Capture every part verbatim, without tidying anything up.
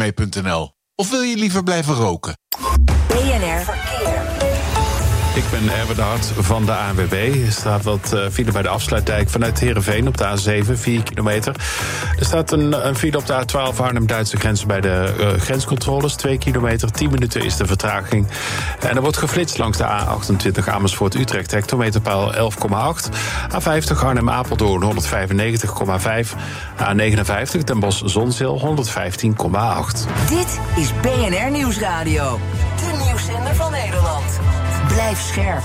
mee punt n l. Of wil je liever blijven roken? B N R Verkeer. Ik ben Erwin de Hart van de A N W B. Er staat wat uh, file bij de afsluitdijk vanuit Heerenveen op de A zeven, vier kilometer. Er staat een, een file op de A twaalf Arnhem-Duitse grens bij de uh, grenscontroles, twee kilometer, tien minuten is de vertraging. En er wordt geflitst langs de A achtentwintig Amersfoort-Utrecht, hectometerpaal elf komma acht. A vijftig Arnhem-Apeldoorn, honderdvijfennegentig komma vijf. A negenenvijftig Den Bosch-Zonzeel, honderdvijftien komma acht. Dit is B N R Nieuwsradio, de nieuwszender van Nederland. Blijf scherp.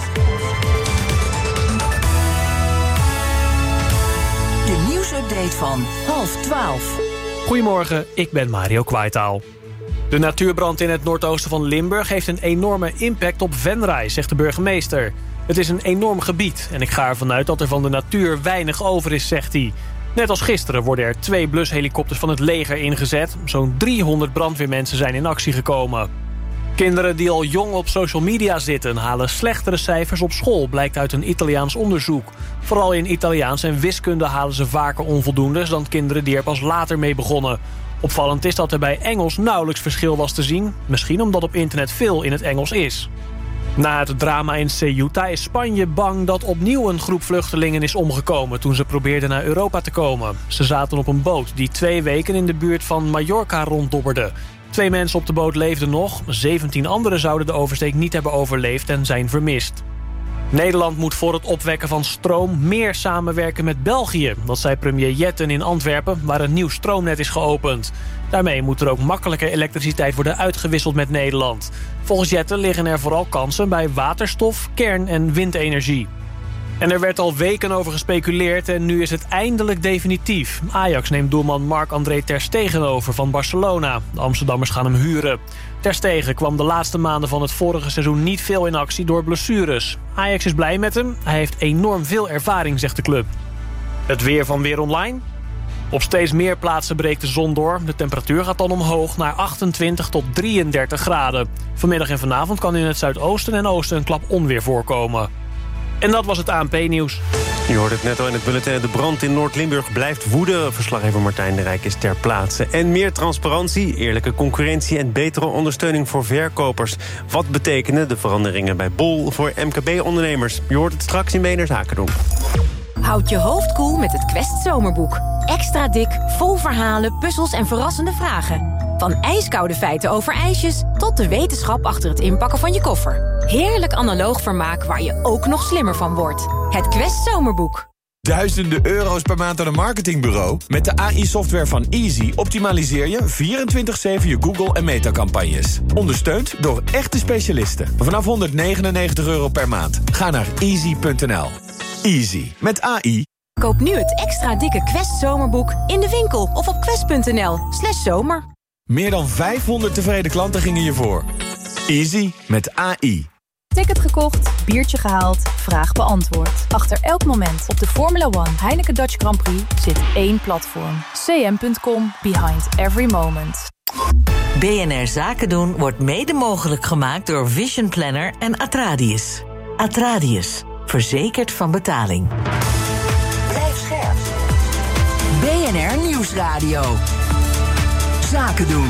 De nieuwsupdate van half twaalf. Goedemorgen, ik ben Mario Kwaitaal. De natuurbrand in het noordoosten van Limburg heeft een enorme impact op Venray, zegt de burgemeester. Het is een enorm gebied en ik ga ervan uit dat er van de natuur weinig over is, zegt hij. Net als gisteren worden er twee blushelikopters van het leger ingezet. Zo'n driehonderd brandweermensen zijn in actie gekomen. Kinderen die al jong op social media zitten halen slechtere cijfers op school, blijkt uit een Italiaans onderzoek. Vooral in Italiaans en wiskunde halen ze vaker onvoldoendes dan kinderen die er pas later mee begonnen. Opvallend is dat er bij Engels nauwelijks verschil was te zien, misschien omdat op internet veel in het Engels is. Na het drama in Ceuta is Spanje bang dat opnieuw een groep vluchtelingen is omgekomen toen ze probeerden naar Europa te komen. Ze zaten op een boot die twee weken in de buurt van Mallorca ronddobberde. Twee mensen op de boot leefden nog, zeventien anderen zouden de oversteek niet hebben overleefd en zijn vermist. Nederland moet voor het opwekken van stroom meer samenwerken met België. Dat zei premier Jetten in Antwerpen, waar een nieuw stroomnet is geopend. Daarmee moet er ook makkelijker elektriciteit worden uitgewisseld met Nederland. Volgens Jetten liggen er vooral kansen bij waterstof, kern- en windenergie. En er werd al weken over gespeculeerd en nu is het eindelijk definitief. Ajax neemt doelman Marc-André ter Stegen over van Barcelona. De Amsterdammers gaan hem huren. Ter Stegen kwam de laatste maanden van het vorige seizoen niet veel in actie door blessures. Ajax is blij met hem. Hij heeft enorm veel ervaring, zegt de club. Het weer van Weer Online. Op steeds meer plaatsen breekt de zon door. De temperatuur gaat dan omhoog naar achtentwintig tot drieëndertig graden. Vanmiddag en vanavond kan in het zuidoosten en oosten een klap onweer voorkomen. En dat was het A N P-nieuws. Je hoort het net al in het bulletin. De brand in Noord-Limburg blijft woeden. Verslaggever Martijn de Rijk is ter plaatse. En meer transparantie, eerlijke concurrentie en betere ondersteuning voor verkopers. Wat betekenen de veranderingen bij Bol voor M K B-ondernemers? Je hoort het straks in B N R Zaken doen. Houd je hoofd koel met het Quest Zomerboek. Extra dik, vol verhalen, puzzels en verrassende vragen. Van ijskoude feiten over ijsjes tot de wetenschap achter het inpakken van je koffer. Heerlijk analoog vermaak waar je ook nog slimmer van wordt. Het Quest Zomerboek. Duizenden euro's per maand aan een marketingbureau? Met de A I-software van Easy optimaliseer je vierentwintig zeven je Google- en Meta-campagnes. Ondersteund door echte specialisten. Vanaf honderdnegenennegentig euro per maand. Ga naar easy punt n l. Easy. Met A I. Koop nu het extra dikke Quest Zomerboek in de winkel of op quest punt n l slash zomer. Meer dan vijfhonderd tevreden klanten gingen je voor. Easy met A I. Ticket gekocht, biertje gehaald, vraag beantwoord. Achter elk moment op de Formula One Heineken Dutch Grand Prix zit één platform. c m punt com, behind every moment. B N R Zaken doen wordt mede mogelijk gemaakt door Vision Planner en Atradius. Atradius, verzekerd van betaling. Blijf scherp. B N R Nieuwsradio. Zaken doen.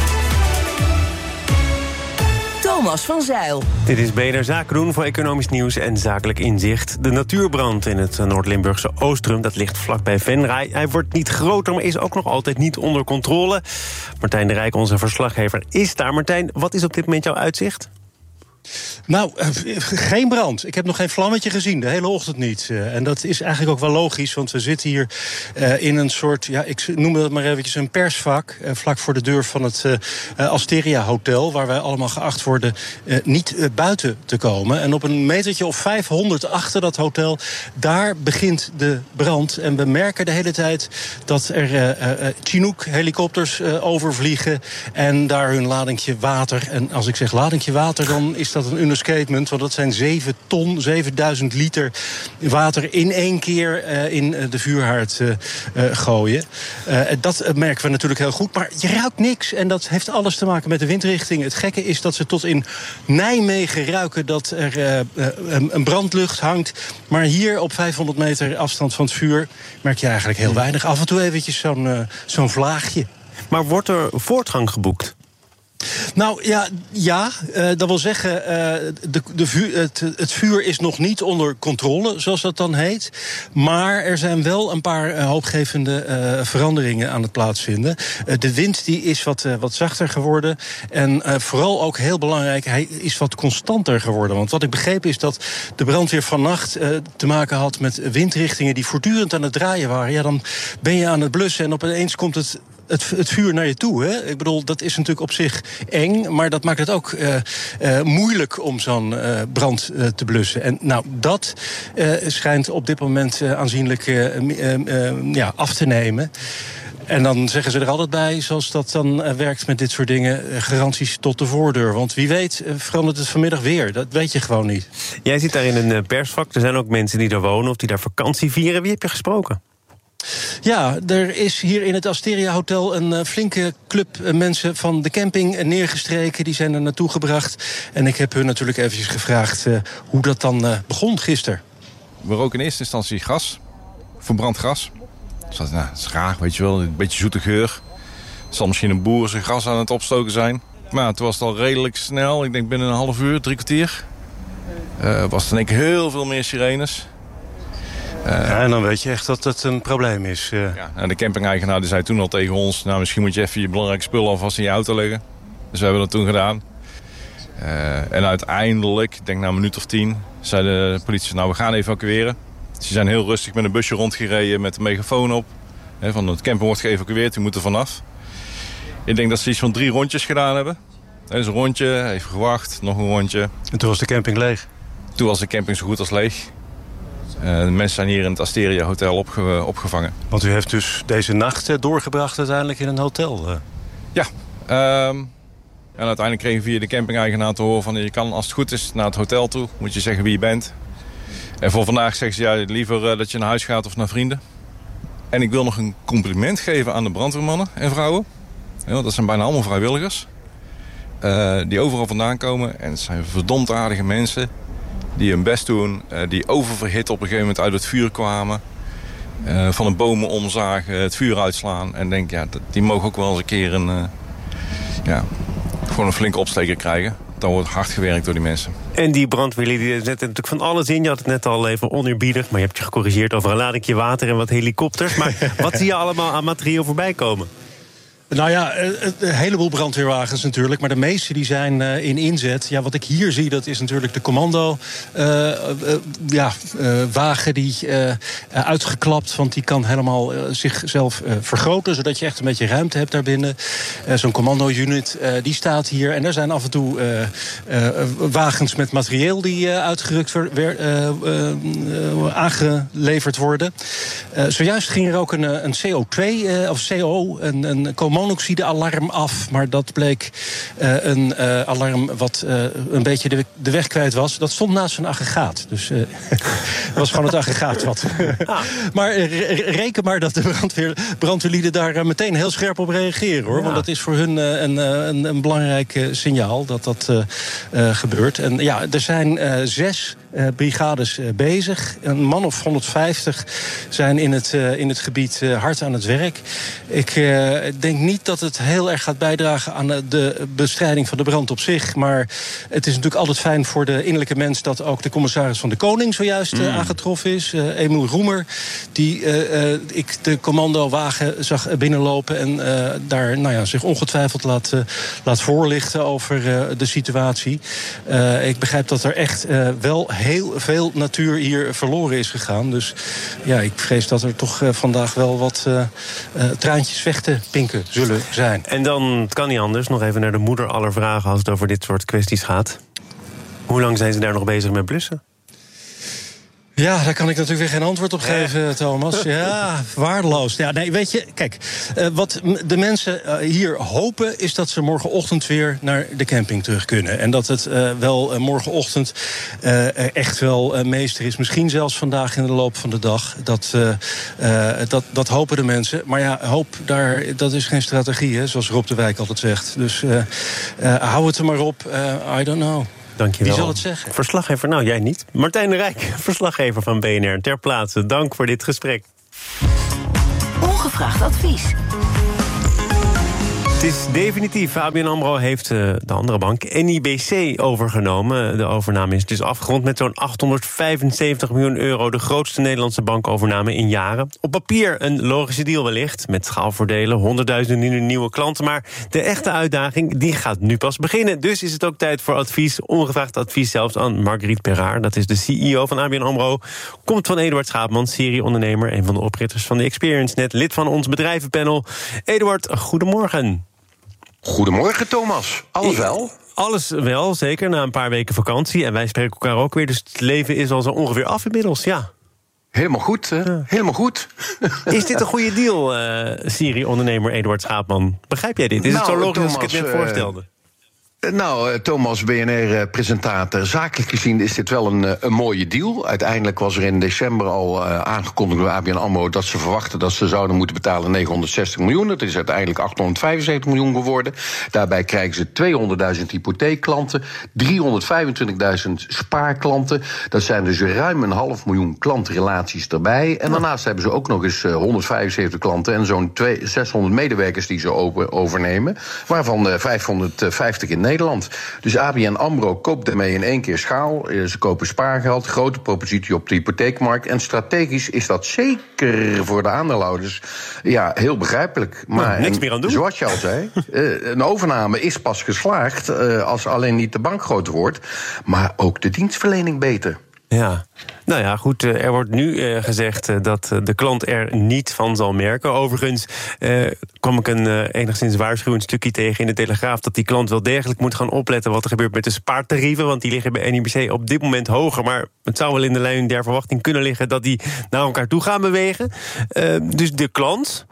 Thomas van Zeil. Dit is B N R Zaken doen voor economisch nieuws en zakelijk inzicht. De natuurbrand in het Noord-Limburgse Oostrum, dat ligt vlakbij Venray. Hij wordt niet groter, maar is ook nog altijd niet onder controle. Martijn de Rijk, onze verslaggever, is daar. Martijn, wat is op dit moment jouw uitzicht? Nou, uh, geen brand. Ik heb nog geen vlammetje gezien, de hele ochtend niet. Uh, en dat is eigenlijk ook wel logisch, want we zitten hier uh, in een soort, ja, ik noem dat maar eventjes een persvak, uh, vlak voor de deur van het uh, Asteria Hotel, waar wij allemaal geacht worden uh, niet uh, buiten te komen. En op een metertje of vijfhonderd achter dat hotel, daar begint de brand. En we merken de hele tijd dat er uh, uh, Chinook-helikopters uh, overvliegen en daar hun ladingje water. En als ik zeg ladingje water, dan is dat een understatement, want dat zijn zeven ton, zevenduizend liter water in één keer uh, in de vuurhaard uh, uh, gooien. Uh, dat merken we natuurlijk heel goed, maar je ruikt niks. En dat heeft alles te maken met de windrichting. Het gekke is dat ze tot in Nijmegen ruiken dat er uh, uh, een brandlucht hangt. Maar hier op vijfhonderd meter afstand van het vuur merk je eigenlijk heel weinig. Af en toe eventjes zo'n uh, zo'n vlaagje. Maar wordt er voortgang geboekt? Nou ja, ja uh, dat wil zeggen, uh, de, de vuur, het, het vuur is nog niet onder controle, zoals dat dan heet. Maar er zijn wel een paar uh, hoopgevende uh, veranderingen aan het plaatsvinden. Uh, de wind die is wat, uh, wat zachter geworden. En uh, vooral ook heel belangrijk, hij is wat constanter geworden. Want wat ik begreep is dat de brandweer vannacht uh, te maken had met windrichtingen die voortdurend aan het draaien waren. Ja, dan ben je aan het blussen en opeens komt het... Het, het vuur naar je toe. Hè? Ik bedoel, dat is natuurlijk op zich eng, maar dat maakt het ook uh, uh, moeilijk om zo'n uh, brand uh, te blussen. En nou, dat uh, schijnt op dit moment uh, aanzienlijk uh, uh, uh, ja, af te nemen. En dan zeggen ze er altijd bij, zoals dat dan uh, werkt met dit soort dingen, uh, garanties tot de voordeur. Want wie weet uh, verandert het vanmiddag weer. Dat weet je gewoon niet. Jij zit daar in een uh, persvak. Er zijn ook mensen die daar wonen of die daar vakantie vieren. Wie heb je gesproken? Ja, er is hier in het Asteria Hotel een uh, flinke club uh, mensen van de camping uh, neergestreken. Die zijn er naartoe gebracht. En ik heb hun natuurlijk eventjes gevraagd uh, hoe dat dan uh, begon gisteren. We roken in eerste instantie gas, verbrand gas. Dus dat, nou, dat is raar, weet je wel, een beetje zoete geur. Het zal misschien een boer zijn gas aan het opstoken zijn. Maar ja, toen was het al redelijk snel, ik denk binnen een half uur, drie kwartier. Uh, was er in één keer heel veel meer sirenes. Uh, ja, en dan weet je echt dat het een probleem is. Uh. Ja, en de camping-eigenaar die zei toen al tegen ons... nou, misschien moet je even je belangrijke spullen alvast in je auto leggen. Dus we hebben dat toen gedaan. Uh, en uiteindelijk, ik denk na een minuut of tien... zei de politie, nou, we gaan evacueren. Ze zijn heel rustig met een busje rondgereden met een megafoon op. He, van het camping wordt geëvacueerd, u moet er vanaf. Ik denk dat ze iets van drie rondjes gedaan hebben. He, dus een rondje, even gewacht, nog een rondje. En toen was de camping leeg? Toen was de camping zo goed als leeg. Uh, de mensen zijn hier in het Asteria Hotel opge- opgevangen. Want u heeft dus deze nacht uh, doorgebracht uiteindelijk in een hotel? Uh. Ja. Um, en uiteindelijk kregen we via de camping-eigenaar te horen van... je kan, als het goed is, naar het hotel toe. Moet je zeggen wie je bent. En voor vandaag zeggen ze ja, liever uh, dat je naar huis gaat of naar vrienden. En ik wil nog een compliment geven aan de brandweermannen en vrouwen. Ja, want dat zijn bijna allemaal vrijwilligers. Uh, die overal vandaan komen. En het zijn verdomd aardige mensen... die hun best doen, die oververhit op een gegeven moment uit het vuur kwamen. Uh, van de bomen omzagen, het vuur uitslaan. En denk, ja, die mogen ook wel eens een keer een, uh, ja, gewoon een flinke opsteker krijgen. Dan wordt hard gewerkt door die mensen. En die brandweerlieden zetten natuurlijk van alles in. Je had het net al even oneerbiedig, maar je hebt je gecorrigeerd over een ladingje water en wat helikopters. Maar wat zie je allemaal aan materieel voorbij komen? Nou ja, een heleboel brandweerwagens natuurlijk. Maar de meeste die zijn uh, in inzet. Ja, wat ik hier zie, dat is natuurlijk de commando uh, uh, ja, uh, wagen die uh, uitgeklapt. Want die kan helemaal uh, zichzelf uh, vergroten. Zodat je echt een beetje ruimte hebt daarbinnen. Uh, Zo'n commando-unit, uh, die staat hier. En er zijn af en toe uh, uh, wagens met materieel die uh, uitgerukt weer, uh, uh, uh, aangeleverd worden. Uh, zojuist ging er ook een, een C O twee, uh, of C O, een, een monoxide-alarm af. Maar dat bleek uh, een uh, alarm wat uh, een beetje de, de weg kwijt was. Dat stond naast een aggregaat. Dus uh, dat was gewoon het aggregaat wat. Ah. Maar uh, reken maar dat de brandweer, brandweerlieden daar uh, meteen heel scherp op reageren, hoor. Ja. Want dat is voor hun uh, een, een, een belangrijk uh, signaal dat dat uh, uh, gebeurt. En ja, er zijn uh, zes Uh, brigades uh, bezig. Een man of honderdvijftig zijn in het, uh, in het gebied uh, hard aan het werk. Ik uh, denk niet dat het heel erg gaat bijdragen aan uh, de bestrijding van de brand op zich. Maar het is natuurlijk altijd fijn voor de innerlijke mens dat ook de commissaris van de Koning zojuist uh, mm. aangetroffen is. Uh, Emiel Roemer, die uh, uh, ik de commandowagen zag binnenlopen en uh, daar nou ja, zich ongetwijfeld laat, uh, laat voorlichten over uh, de situatie. Uh, ik begrijp dat er echt uh, wel heel veel natuur hier verloren is gegaan. Dus ja, ik vrees dat er toch uh, vandaag wel wat uh, uh, traantjes vechten pinken zullen zijn. En dan, het kan niet anders, nog even naar de moeder aller vragen als het over dit soort kwesties gaat. Hoe lang zijn ze daar nog bezig met blussen? Ja, daar kan ik natuurlijk weer geen antwoord op geven, Thomas. Ja, waardeloos. Ja, nee, weet je, kijk, uh, wat de mensen uh, hier hopen is dat ze morgenochtend weer naar de camping terug kunnen. En dat het uh, wel uh, morgenochtend uh, echt wel uh, meester is. Misschien zelfs vandaag in de loop van de dag. Dat, uh, uh, dat, dat hopen de mensen. Maar ja, hoop, daar, dat is geen strategie, hè, zoals Rob de Wijk altijd zegt. Dus uh, uh, hou het er maar op. Uh, I don't know. Dankjewel. Wie zal het zeggen? Verslaggever, nou jij niet. Martijn de Rijk, verslaggever van B N R ter plaatse. Dank voor dit gesprek. Ongevraagd advies. Het is definitief. A B N AMRO heeft uh, de andere bank N I B C overgenomen. De overname is dus afgerond met zo'n achthonderdvijfenzeventig miljoen euro. De grootste Nederlandse bankovername in jaren. Op papier een logische deal wellicht. Met schaalvoordelen, honderdduizenden nieuwe klanten. Maar de echte uitdaging die gaat nu pas beginnen. Dus is het ook tijd voor advies. Ongevraagd advies zelfs aan Marguerite Perard. Dat is de C E O van A B N AMRO. Komt van Eduard Schaapman, serieondernemer. Een van de oprichters van de ExperienceNet. Lid van ons bedrijvenpanel. Eduard, goedemorgen. Goedemorgen, Thomas. Alles wel? Alles wel, zeker. Na een paar weken vakantie. En wij spreken elkaar ook weer. Dus het leven is al zo ongeveer af inmiddels, ja. Helemaal goed, hè? Ja. Helemaal goed. Is dit een goede deal, uh, Siri-ondernemer Eduard Schaapman? Begrijp jij dit? Is nou, het zo logisch Thomas, als ik het net voorstelde? Uh, Nou, Thomas, B N R-presentator. Zakelijk gezien is dit wel een, een mooie deal. Uiteindelijk was er in december al uh, aangekondigd door A B N AMRO dat ze verwachten dat ze zouden moeten betalen negenhonderdzestig miljoen. Dat is uiteindelijk achthonderdvijfenzeventig miljoen geworden. Daarbij krijgen ze tweehonderdduizend hypotheekklanten, driehonderdvijfentwintigduizend spaarklanten. Dat zijn dus ruim een half miljoen klantrelaties erbij. En daarnaast hebben ze ook nog eens honderdvijfenzeventig klanten en zo'n zeshonderd medewerkers die ze overnemen, waarvan uh, vijfhonderdvijftig in Nederland. Nederland. Dus A B N AMRO koopt daarmee in één keer schaal. Ze kopen spaargeld, grote propositie op de hypotheekmarkt. En strategisch is dat zeker voor de aandeelhouders ja, heel begrijpelijk. Maar nou, niks meer aan doen. Zoals je al zei, een overname is pas geslaagd als alleen niet de bank groter wordt, maar ook de dienstverlening beter. Ja, nou ja, goed, er wordt nu uh, gezegd uh, dat uh, de klant er niet van zal merken. Overigens uh, kwam ik een uh, enigszins waarschuwend stukje tegen in de Telegraaf dat die klant wel degelijk moet gaan opletten wat er gebeurt met de spaartarieven, want die liggen bij N I B C op dit moment hoger. Maar het zou wel in de lijn der verwachting kunnen liggen dat die naar elkaar toe gaan bewegen. Uh, dus de klant,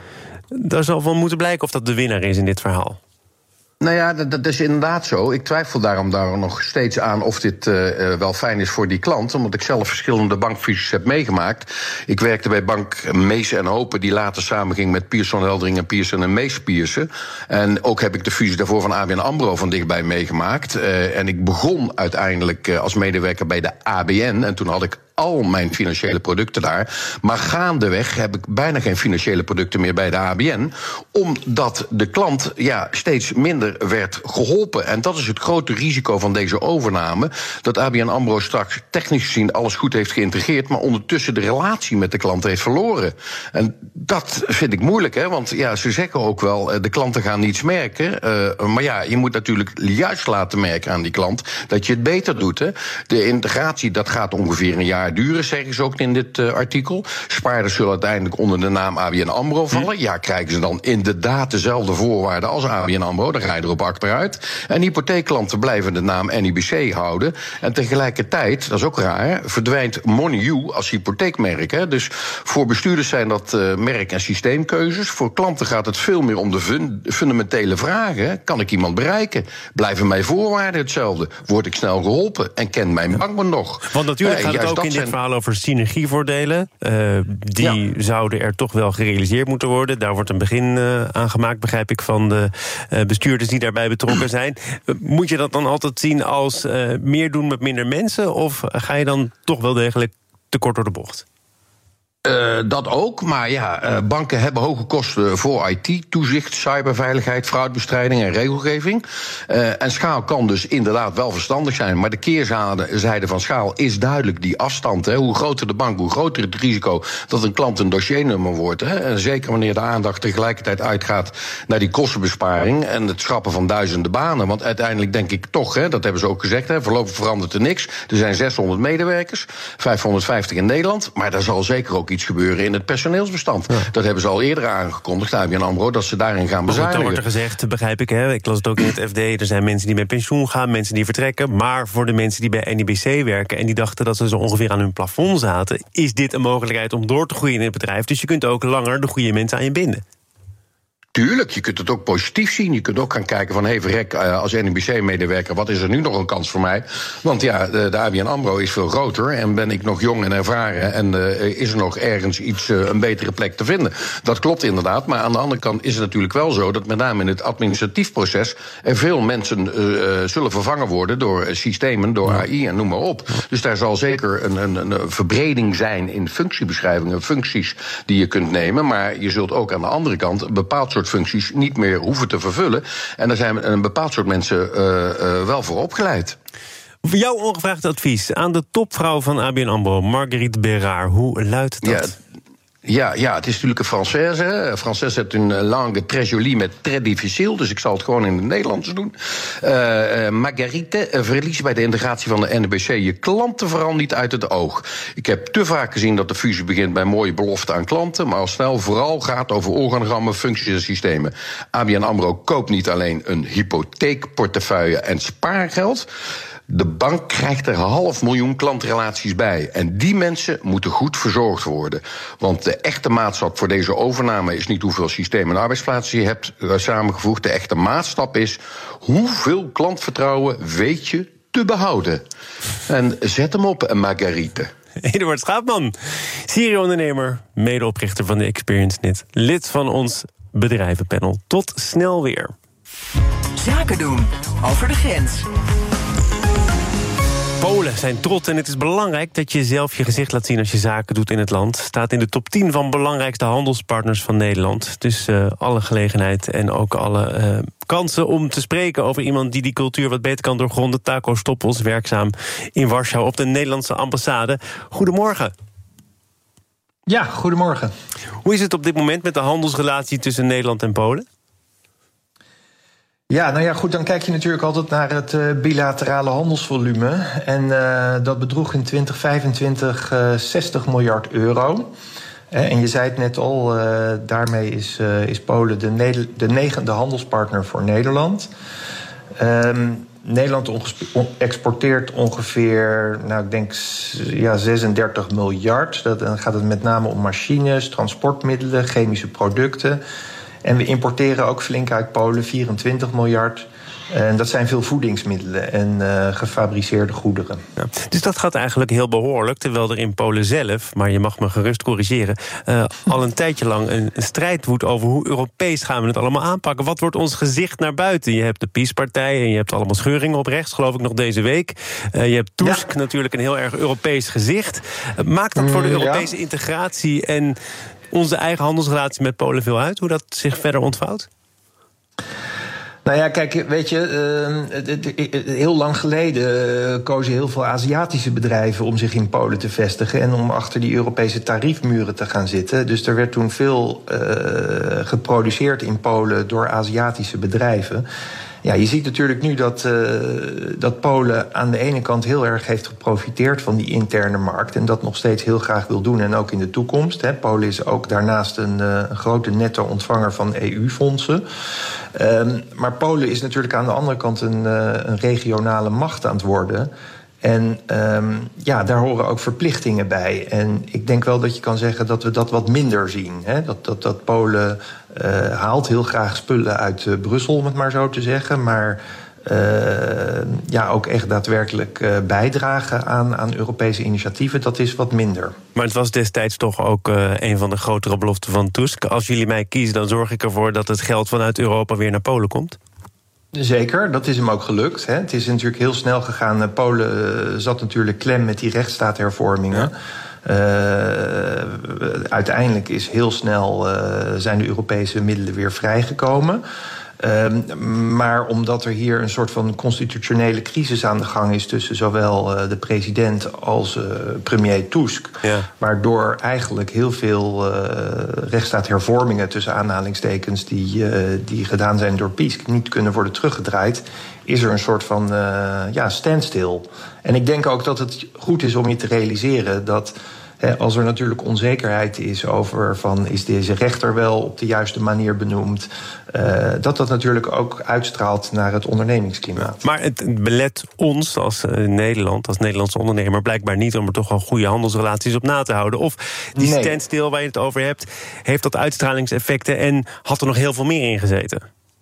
daar zal van moeten blijken of dat de winnaar is in dit verhaal. Nou ja, dat, dat is inderdaad zo. Ik twijfel daarom daar nog steeds aan of dit uh, wel fijn is voor die klant, omdat ik zelf verschillende bankfusies heb meegemaakt. Ik werkte bij bank Mees en Hopen, die later samenging met Pierson Heldering en Pierson en Mees Pierson. En ook heb ik de fusie daarvoor van A B N AMRO van dichtbij meegemaakt. Uh, en ik begon uiteindelijk uh, als medewerker bij de A B N. En toen had ik al mijn financiële producten daar. Maar gaandeweg heb ik bijna geen financiële producten meer bij de A B N, omdat de klant ja, steeds minder werd geholpen. En dat is het grote risico van deze overname, dat A B N AMRO straks technisch gezien alles goed heeft geïntegreerd, maar ondertussen de relatie met de klant heeft verloren. En dat vind ik moeilijk, hè, want ja, ze zeggen ook wel, de klanten gaan niets merken. Uh, maar ja, je moet natuurlijk juist laten merken aan die klant dat je het beter doet. Hè. De integratie, dat gaat ongeveer een jaar duren, zeggen ze ook in dit uh, artikel. Spaarders zullen uiteindelijk onder de naam A B N AMRO vallen. Ja, krijgen ze dan inderdaad dezelfde voorwaarden als A B N AMRO, dan ga je erop achteruit. En hypotheekklanten blijven de naam N I B C houden. En tegelijkertijd, dat is ook raar, verdwijnt MoneyU als hypotheekmerk. Hè. Dus voor bestuurders zijn dat uh, merk- en systeemkeuzes. Voor klanten gaat het veel meer om de fun- fundamentele vragen. Kan ik iemand bereiken? Blijven mijn voorwaarden hetzelfde? Word ik snel geholpen? En kent mijn bank me nog? Want natuurlijk uh, gaat het ook in dit zijn verhaal over synergievoordelen. Uh, die ja. zouden er toch wel gerealiseerd moeten worden. Daar wordt een begin uh, aan gemaakt, begrijp ik, van de uh, bestuurders die daarbij betrokken zijn. Uh, moet je dat dan altijd zien als uh, meer doen met minder mensen? Of ga je dan toch wel degelijk te kort door de bocht? Uh, dat ook, maar ja, uh, banken hebben hoge kosten voor I T, toezicht, cyberveiligheid, fraudebestrijding en regelgeving. Uh, en schaal kan dus inderdaad wel verstandig zijn, maar de keerzijde van schaal is duidelijk die afstand. Hè. Hoe groter de bank, hoe groter het risico dat een klant een dossiernummer wordt. Hè. En zeker wanneer de aandacht tegelijkertijd uitgaat naar die kostenbesparing en het schrappen van duizenden banen. Want uiteindelijk denk ik toch, hè, dat hebben ze ook gezegd, hè, voorlopig verandert er niks. Er zijn zeshonderd medewerkers, vijfhonderdvijftig in Nederland, maar daar zal zeker ook iets gebeuren in het personeelsbestand. Ja. Dat hebben ze al eerder aangekondigd, A B N AMRO, dat ze daarin gaan bezuinigen. Dan wordt er gezegd, begrijp ik, hè, ik las het ook in het F D, er zijn mensen die met pensioen gaan, mensen die vertrekken, maar voor de mensen die bij N I B C werken en die dachten dat ze zo ongeveer aan hun plafond zaten, is dit een mogelijkheid om door te groeien in het bedrijf. Dus je kunt ook langer de goede mensen aan je binden. Tuurlijk, je kunt het ook positief zien. Je kunt ook gaan kijken van, hey verrek, als N I B C-medewerker, wat is er nu nog een kans voor mij? Want ja, de, de A B N AMRO is veel groter en ben ik nog jong en ervaren en uh, is er nog ergens iets, uh, een betere plek te vinden. Dat klopt inderdaad, maar aan de andere kant is het natuurlijk wel zo dat met name in het administratief proces er veel mensen uh, zullen vervangen worden door systemen, door A I en noem maar op. Dus daar zal zeker een, een, een verbreding zijn in functiebeschrijvingen, functies die je kunt nemen, maar je zult ook aan de andere kant een bepaald soort soort functies niet meer hoeven te vervullen. En daar zijn een bepaald soort mensen uh, uh, wel voor opgeleid. Voor jouw ongevraagd advies aan de topvrouw van A B N AMRO, Marguerite Bérard. Hoe luidt dat? Ja, Ja, ja, het is natuurlijk een Française. Française heeft een langue très jolie met très difficile. Dus ik zal het gewoon in het Nederlands doen. Uh, uh, Marguerite, uh, verlies bij de integratie van de N B C je klanten vooral niet uit het oog. Ik heb te vaak gezien dat de fusie begint bij mooie beloften aan klanten, maar al snel vooral gaat over organigrammen, functies en systemen. A B N AMRO koopt niet alleen een hypotheekportefeuille en spaargeld. De bank krijgt er half miljoen klantrelaties bij. En die mensen moeten goed verzorgd worden. Want de echte maatstap voor deze overname is niet hoeveel systemen en arbeidsplaatsen je hebt uh, samengevoegd. De echte maatstap is hoeveel klantvertrouwen weet je te behouden. En zet hem op, Marguerite. Eduard Schaapman, Syrië-ondernemer, medeoprichter van de ExperienceNet, lid van ons bedrijvenpanel. Tot snel weer. Zaken doen over de grens. Polen zijn trots en het is belangrijk dat je zelf je gezicht laat zien als je zaken doet in het land. Staat in de top tien van belangrijkste handelspartners van Nederland. Dus uh, alle gelegenheid en ook alle uh, kansen om te spreken over iemand die die cultuur wat beter kan doorgronden. Taco Stoppels, werkzaam in Warschau op de Nederlandse ambassade. Goedemorgen. Ja, goedemorgen. Hoe is het op dit moment met de handelsrelatie tussen Nederland en Polen? Ja, nou ja, goed, dan kijk je natuurlijk altijd naar het uh, bilaterale handelsvolume. En uh, dat bedroeg in twintig vijfentwintig uh, zestig miljard euro. Uh, en je zei het net al, uh, daarmee is, uh, is Polen de, ne- de negende handelspartner voor Nederland. Um, Nederland ongespe- exporteert ongeveer, nou ik denk ja, zesendertig miljard. Dat, dan gaat het met name om machines, transportmiddelen, chemische producten. En we importeren ook flink uit Polen, vierentwintig miljard. En dat zijn veel voedingsmiddelen en uh, gefabriceerde goederen. Ja, dus dat gaat eigenlijk heel behoorlijk, terwijl er in Polen zelf, maar je mag me gerust corrigeren, uh, al een tijdje lang een, een strijd woedt over hoe Europees gaan we het allemaal aanpakken. Wat wordt ons gezicht naar buiten? Je hebt de PiS-partij en je hebt allemaal scheuringen op rechts, geloof ik nog deze week. Uh, je hebt Tusk, ja. natuurlijk een heel erg Europees gezicht. Uh, maakt dat voor de Europese ja. integratie en onze eigen handelsrelatie met Polen veel uit, hoe dat zich verder ontvouwt? Nou ja, kijk, weet je, uh, heel lang geleden uh, kozen heel veel Aziatische bedrijven om zich in Polen te vestigen en om achter die Europese tariefmuren te gaan zitten. Dus er werd toen veel uh, geproduceerd in Polen door Aziatische bedrijven. Ja, je ziet natuurlijk nu dat, uh, dat Polen aan de ene kant heel erg heeft geprofiteerd van die interne markt en dat nog steeds heel graag wil doen en ook in de toekomst. Hè. Polen is ook daarnaast een, uh, een grote netto-ontvanger van E U-fondsen. Um, maar Polen is natuurlijk aan de andere kant een, uh, een regionale macht aan het worden. En um, ja, daar horen ook verplichtingen bij. En ik denk wel dat je kan zeggen dat we dat wat minder zien. Hè? Dat, dat, dat Polen uh, haalt heel graag spullen uit uh, Brussel, om het maar zo te zeggen. Maar uh, ja, ook echt daadwerkelijk uh, bijdragen aan, aan Europese initiatieven, dat is wat minder. Maar het was destijds toch ook uh, een van de grotere beloften van Tusk. Als jullie mij kiezen, dan zorg ik ervoor dat het geld vanuit Europa weer naar Polen komt. Zeker, dat is hem ook gelukt. Hè. Het is natuurlijk heel snel gegaan. Polen uh, zat natuurlijk klem met die rechtsstaathervormingen. Ja. Uh, uiteindelijk is heel snel uh, zijn de Europese middelen weer vrijgekomen. Uh, maar omdat er hier een soort van constitutionele crisis aan de gang is tussen zowel uh, de president als uh, premier Tusk, ja. waardoor eigenlijk heel veel uh, rechtsstaathervormingen tussen aanhalingstekens die, uh, die gedaan zijn door PiS niet kunnen worden teruggedraaid, is er een soort van uh, ja, standstill. En ik denk ook dat het goed is om je te realiseren dat als er natuurlijk onzekerheid is over van is deze rechter wel op de juiste manier benoemd, uh, dat dat natuurlijk ook uitstraalt naar het ondernemingsklimaat. Maar het belet ons als uh, Nederland, als Nederlandse ondernemer, blijkbaar niet om er toch wel goede handelsrelaties op na te houden. Of die nee. standstill waar je het over hebt, heeft dat uitstralingseffecten en had er nog heel veel meer in gezeten?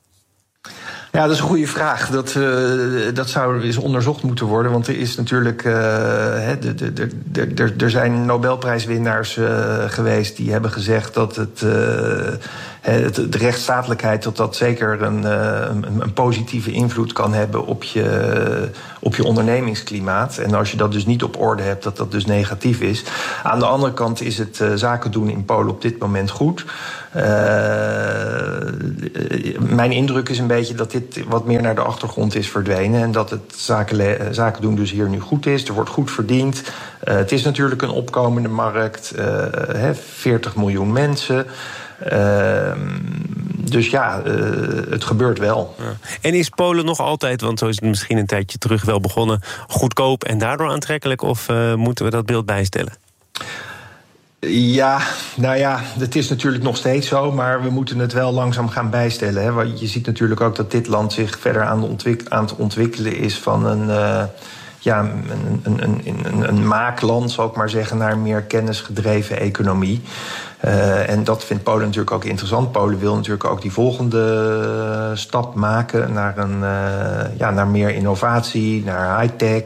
Ja, dat is een goede vraag. Dat, uh, dat zou eens onderzocht moeten worden. Want er is natuurlijk. Uh, he, de, de, de, de, er zijn Nobelprijswinnaars uh, geweest die hebben gezegd dat het. Uh, het de rechtsstatelijkheid, dat dat zeker een, een, een positieve invloed kan hebben op je, op je ondernemingsklimaat. En als je dat dus niet op orde hebt, dat dat dus negatief is. Aan de andere kant is het uh, zaken doen in Polen op dit moment goed. Uh, mijn indruk is een beetje dat dit wat meer naar de achtergrond is verdwenen. En dat het zaken, zaken doen dus hier nu goed is. Er wordt goed verdiend. Uh, het is natuurlijk een opkomende markt. Uh, he, veertig miljoen mensen. Uh, dus ja, uh, het gebeurt wel. Ja. En is Polen nog altijd, want zo is het misschien een tijdje terug wel begonnen, goedkoop en daardoor aantrekkelijk? Of uh, moeten we dat beeld bijstellen? Ja, nou ja, het is natuurlijk nog steeds zo, maar we moeten het wel langzaam gaan bijstellen. Hè. Je ziet natuurlijk ook dat dit land zich verder aan, de ontwik- aan het ontwikkelen is van een, uh, ja, een, een, een, een, een maakland, zal ik maar zeggen, naar een meer kennisgedreven economie. Uh, en dat vindt Polen natuurlijk ook interessant. Polen wil natuurlijk ook die volgende stap maken naar, een, uh, ja, naar meer innovatie, naar high-tech.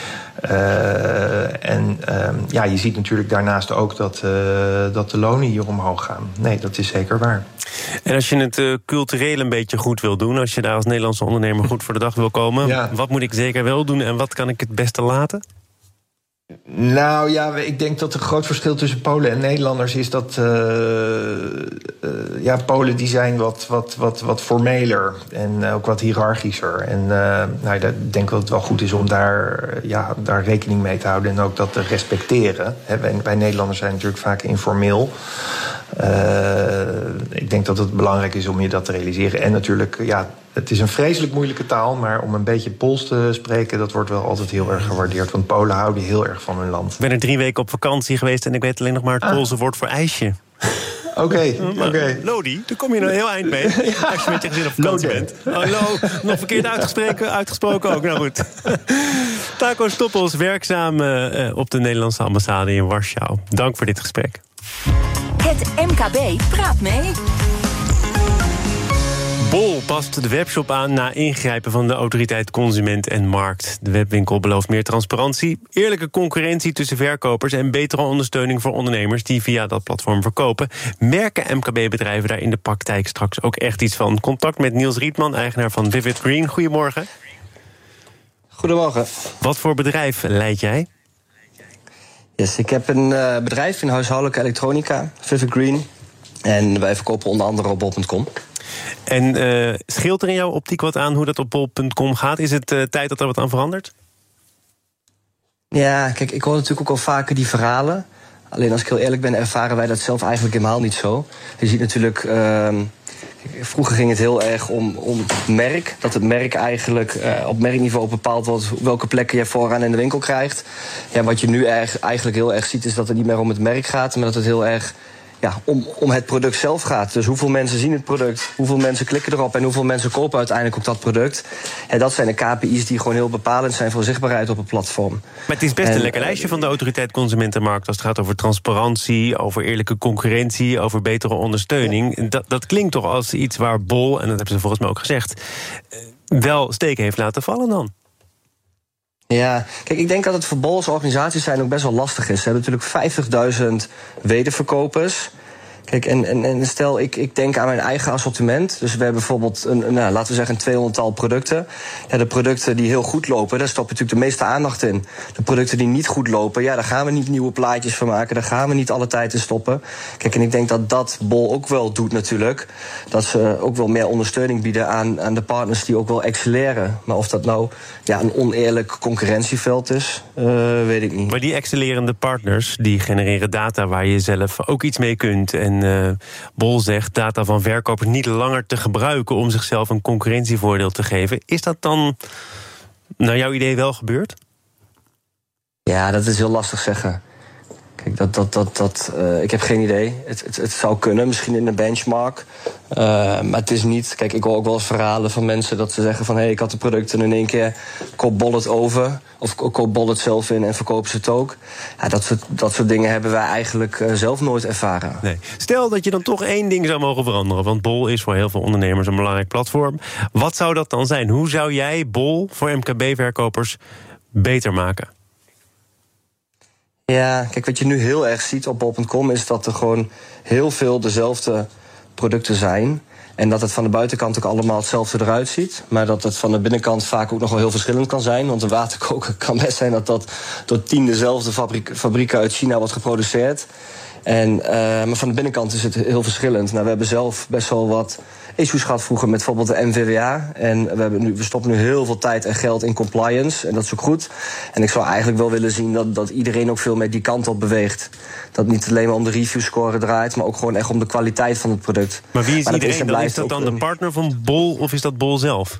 Uh, en uh, ja, je ziet natuurlijk daarnaast ook dat, uh, dat de lonen hier omhoog gaan. Nee, dat is zeker waar. En als je het uh, cultureel een beetje goed wil doen, als je daar als Nederlandse ondernemer goed voor de dag wil komen, ja. Wat moet ik zeker wel doen en wat kan ik het beste laten? Nou ja, ik denk dat er een groot verschil tussen Polen en Nederlanders is dat uh, uh, ja, Polen die zijn wat, wat, wat, wat formeler en uh, ook wat hiërarchischer. En uh, nou, ik denk dat het wel goed is om daar, ja, daar rekening mee te houden en ook dat te respecteren. He, wij, wij Nederlanders zijn natuurlijk vaak informeel. Uh, ik denk dat het belangrijk is om je dat te realiseren. En natuurlijk, ja, het is een vreselijk moeilijke taal, maar om een beetje Pools te spreken, dat wordt wel altijd heel erg gewaardeerd. Want Polen houden heel erg van hun land. Ik ben er drie weken op vakantie geweest en ik weet alleen nog maar het ah. Poolse woord voor ijsje. Oké, okay, oké. Okay. Lodi, daar kom je nou heel eind mee. Ja. Als je met je gezin op vakantie bent. Hallo, nog verkeerd uitgesproken, uitgesproken ook. Nou goed. Taco Stoppels, werkzaam uh, op de Nederlandse ambassade in Warschau. Dank voor dit gesprek. Het M K B praat mee. Bol past de webshop aan na ingrijpen van de autoriteit Consument en Markt. De webwinkel belooft meer transparantie, eerlijke concurrentie tussen verkopers en betere ondersteuning voor ondernemers die via dat platform verkopen. Merken M K B-bedrijven daar in de praktijk straks ook echt iets van? Contact met Niels Rietman, eigenaar van Vivid Green. Goedemorgen. Goedemorgen. Wat voor bedrijf leid jij? Yes, ik heb een uh, bedrijf in huishoudelijke elektronica, Vivid Green. En wij verkopen onder andere op bol punt com. En uh, scheelt er in jouw optiek wat aan hoe dat op bol punt com gaat? Is het uh, tijd dat er wat aan verandert? Ja, kijk, ik hoor natuurlijk ook al vaker die verhalen. Alleen als ik heel eerlijk ben, ervaren wij dat zelf eigenlijk helemaal niet zo. Je ziet natuurlijk, uh, vroeger ging het heel erg om, om merk. Dat het merk eigenlijk uh, op merkniveau bepaald wordt welke plekken je vooraan in de winkel krijgt. Ja, wat je nu erg, eigenlijk heel erg ziet is dat het niet meer om het merk gaat, maar dat het heel erg ja, om, om het product zelf gaat. Dus hoeveel mensen zien het product, hoeveel mensen klikken erop en hoeveel mensen kopen uiteindelijk ook dat product. En dat zijn de K P I's die gewoon heel bepalend zijn voor zichtbaarheid op het platform. Maar het is best en, een lekker lijstje van de autoriteit Consumentenmarkt als het gaat over transparantie, over eerlijke concurrentie, over betere ondersteuning. Ja. Dat, dat klinkt toch als iets waar Bol, en dat hebben ze volgens mij ook gezegd, wel steken heeft laten vallen dan. Ja, kijk, ik denk dat het voor Bol als organisaties zijn ook best wel lastig is. Ze hebben natuurlijk vijftigduizend wederverkopers. Kijk, en, en, en stel, ik, ik denk aan mijn eigen assortiment. Dus we hebben bijvoorbeeld, een, een, nou, laten we zeggen, een tweehonderdtal producten. Ja, de producten die heel goed lopen, daar stop je natuurlijk de meeste aandacht in. De producten die niet goed lopen, ja, daar gaan we niet nieuwe plaatjes van maken. Daar gaan we niet alle tijd in stoppen. Kijk, en ik denk dat dat Bol ook wel doet natuurlijk. Dat ze ook wel meer ondersteuning bieden aan, aan de partners die ook wel excelleren. Maar of dat nou ja, een oneerlijk concurrentieveld is, uh, weet ik niet. Maar die excellerende partners, die genereren data waar je zelf ook iets mee kunt. En uh, Bol zegt data van verkopers niet langer te gebruiken om zichzelf een concurrentievoordeel te geven. Is dat dan naar jouw idee wel gebeurd? Ja, dat is heel lastig zeggen. Kijk, dat, dat, dat, dat, uh, ik heb geen idee. Het, het, het zou kunnen, misschien in een benchmark. Uh, maar het is niet. Kijk, ik hoor ook wel eens verhalen van mensen dat ze zeggen van hé, hey, ik had de producten en in één keer koop Bol het over. Of koop Bol het zelf in en verkopen ze het ook. Ja, dat soort, dat soort dingen hebben wij eigenlijk uh, zelf nooit ervaren. Nee. Stel dat je dan toch één ding zou mogen veranderen. Want Bol is voor heel veel ondernemers een belangrijk platform. Wat zou dat dan zijn? Hoe zou jij Bol voor M K B-verkopers beter maken? Ja, kijk, wat je nu heel erg ziet op bol punt com is dat er gewoon heel veel dezelfde producten zijn. En dat het van de buitenkant ook allemaal hetzelfde eruit ziet. Maar dat het van de binnenkant vaak ook nog wel heel verschillend kan zijn. Want een waterkoker kan best zijn dat dat door tien dezelfde fabriek, fabrieken uit China wordt geproduceerd. En, uh, maar van de binnenkant is het heel verschillend. Nou, we hebben zelf best wel wat issues gehad vroeger met bijvoorbeeld de N V W A. En we, hebben nu, we stoppen nu heel veel tijd en geld in compliance. En dat is ook goed. En ik zou eigenlijk wel willen zien dat, dat iedereen ook veel meer die kant op beweegt. Dat het niet alleen maar om de reviewscore draait, maar ook gewoon echt om de kwaliteit van het product. Maar wie is maar iedereen? Dat is, dan is dat dan de partner van Bol of is dat Bol zelf?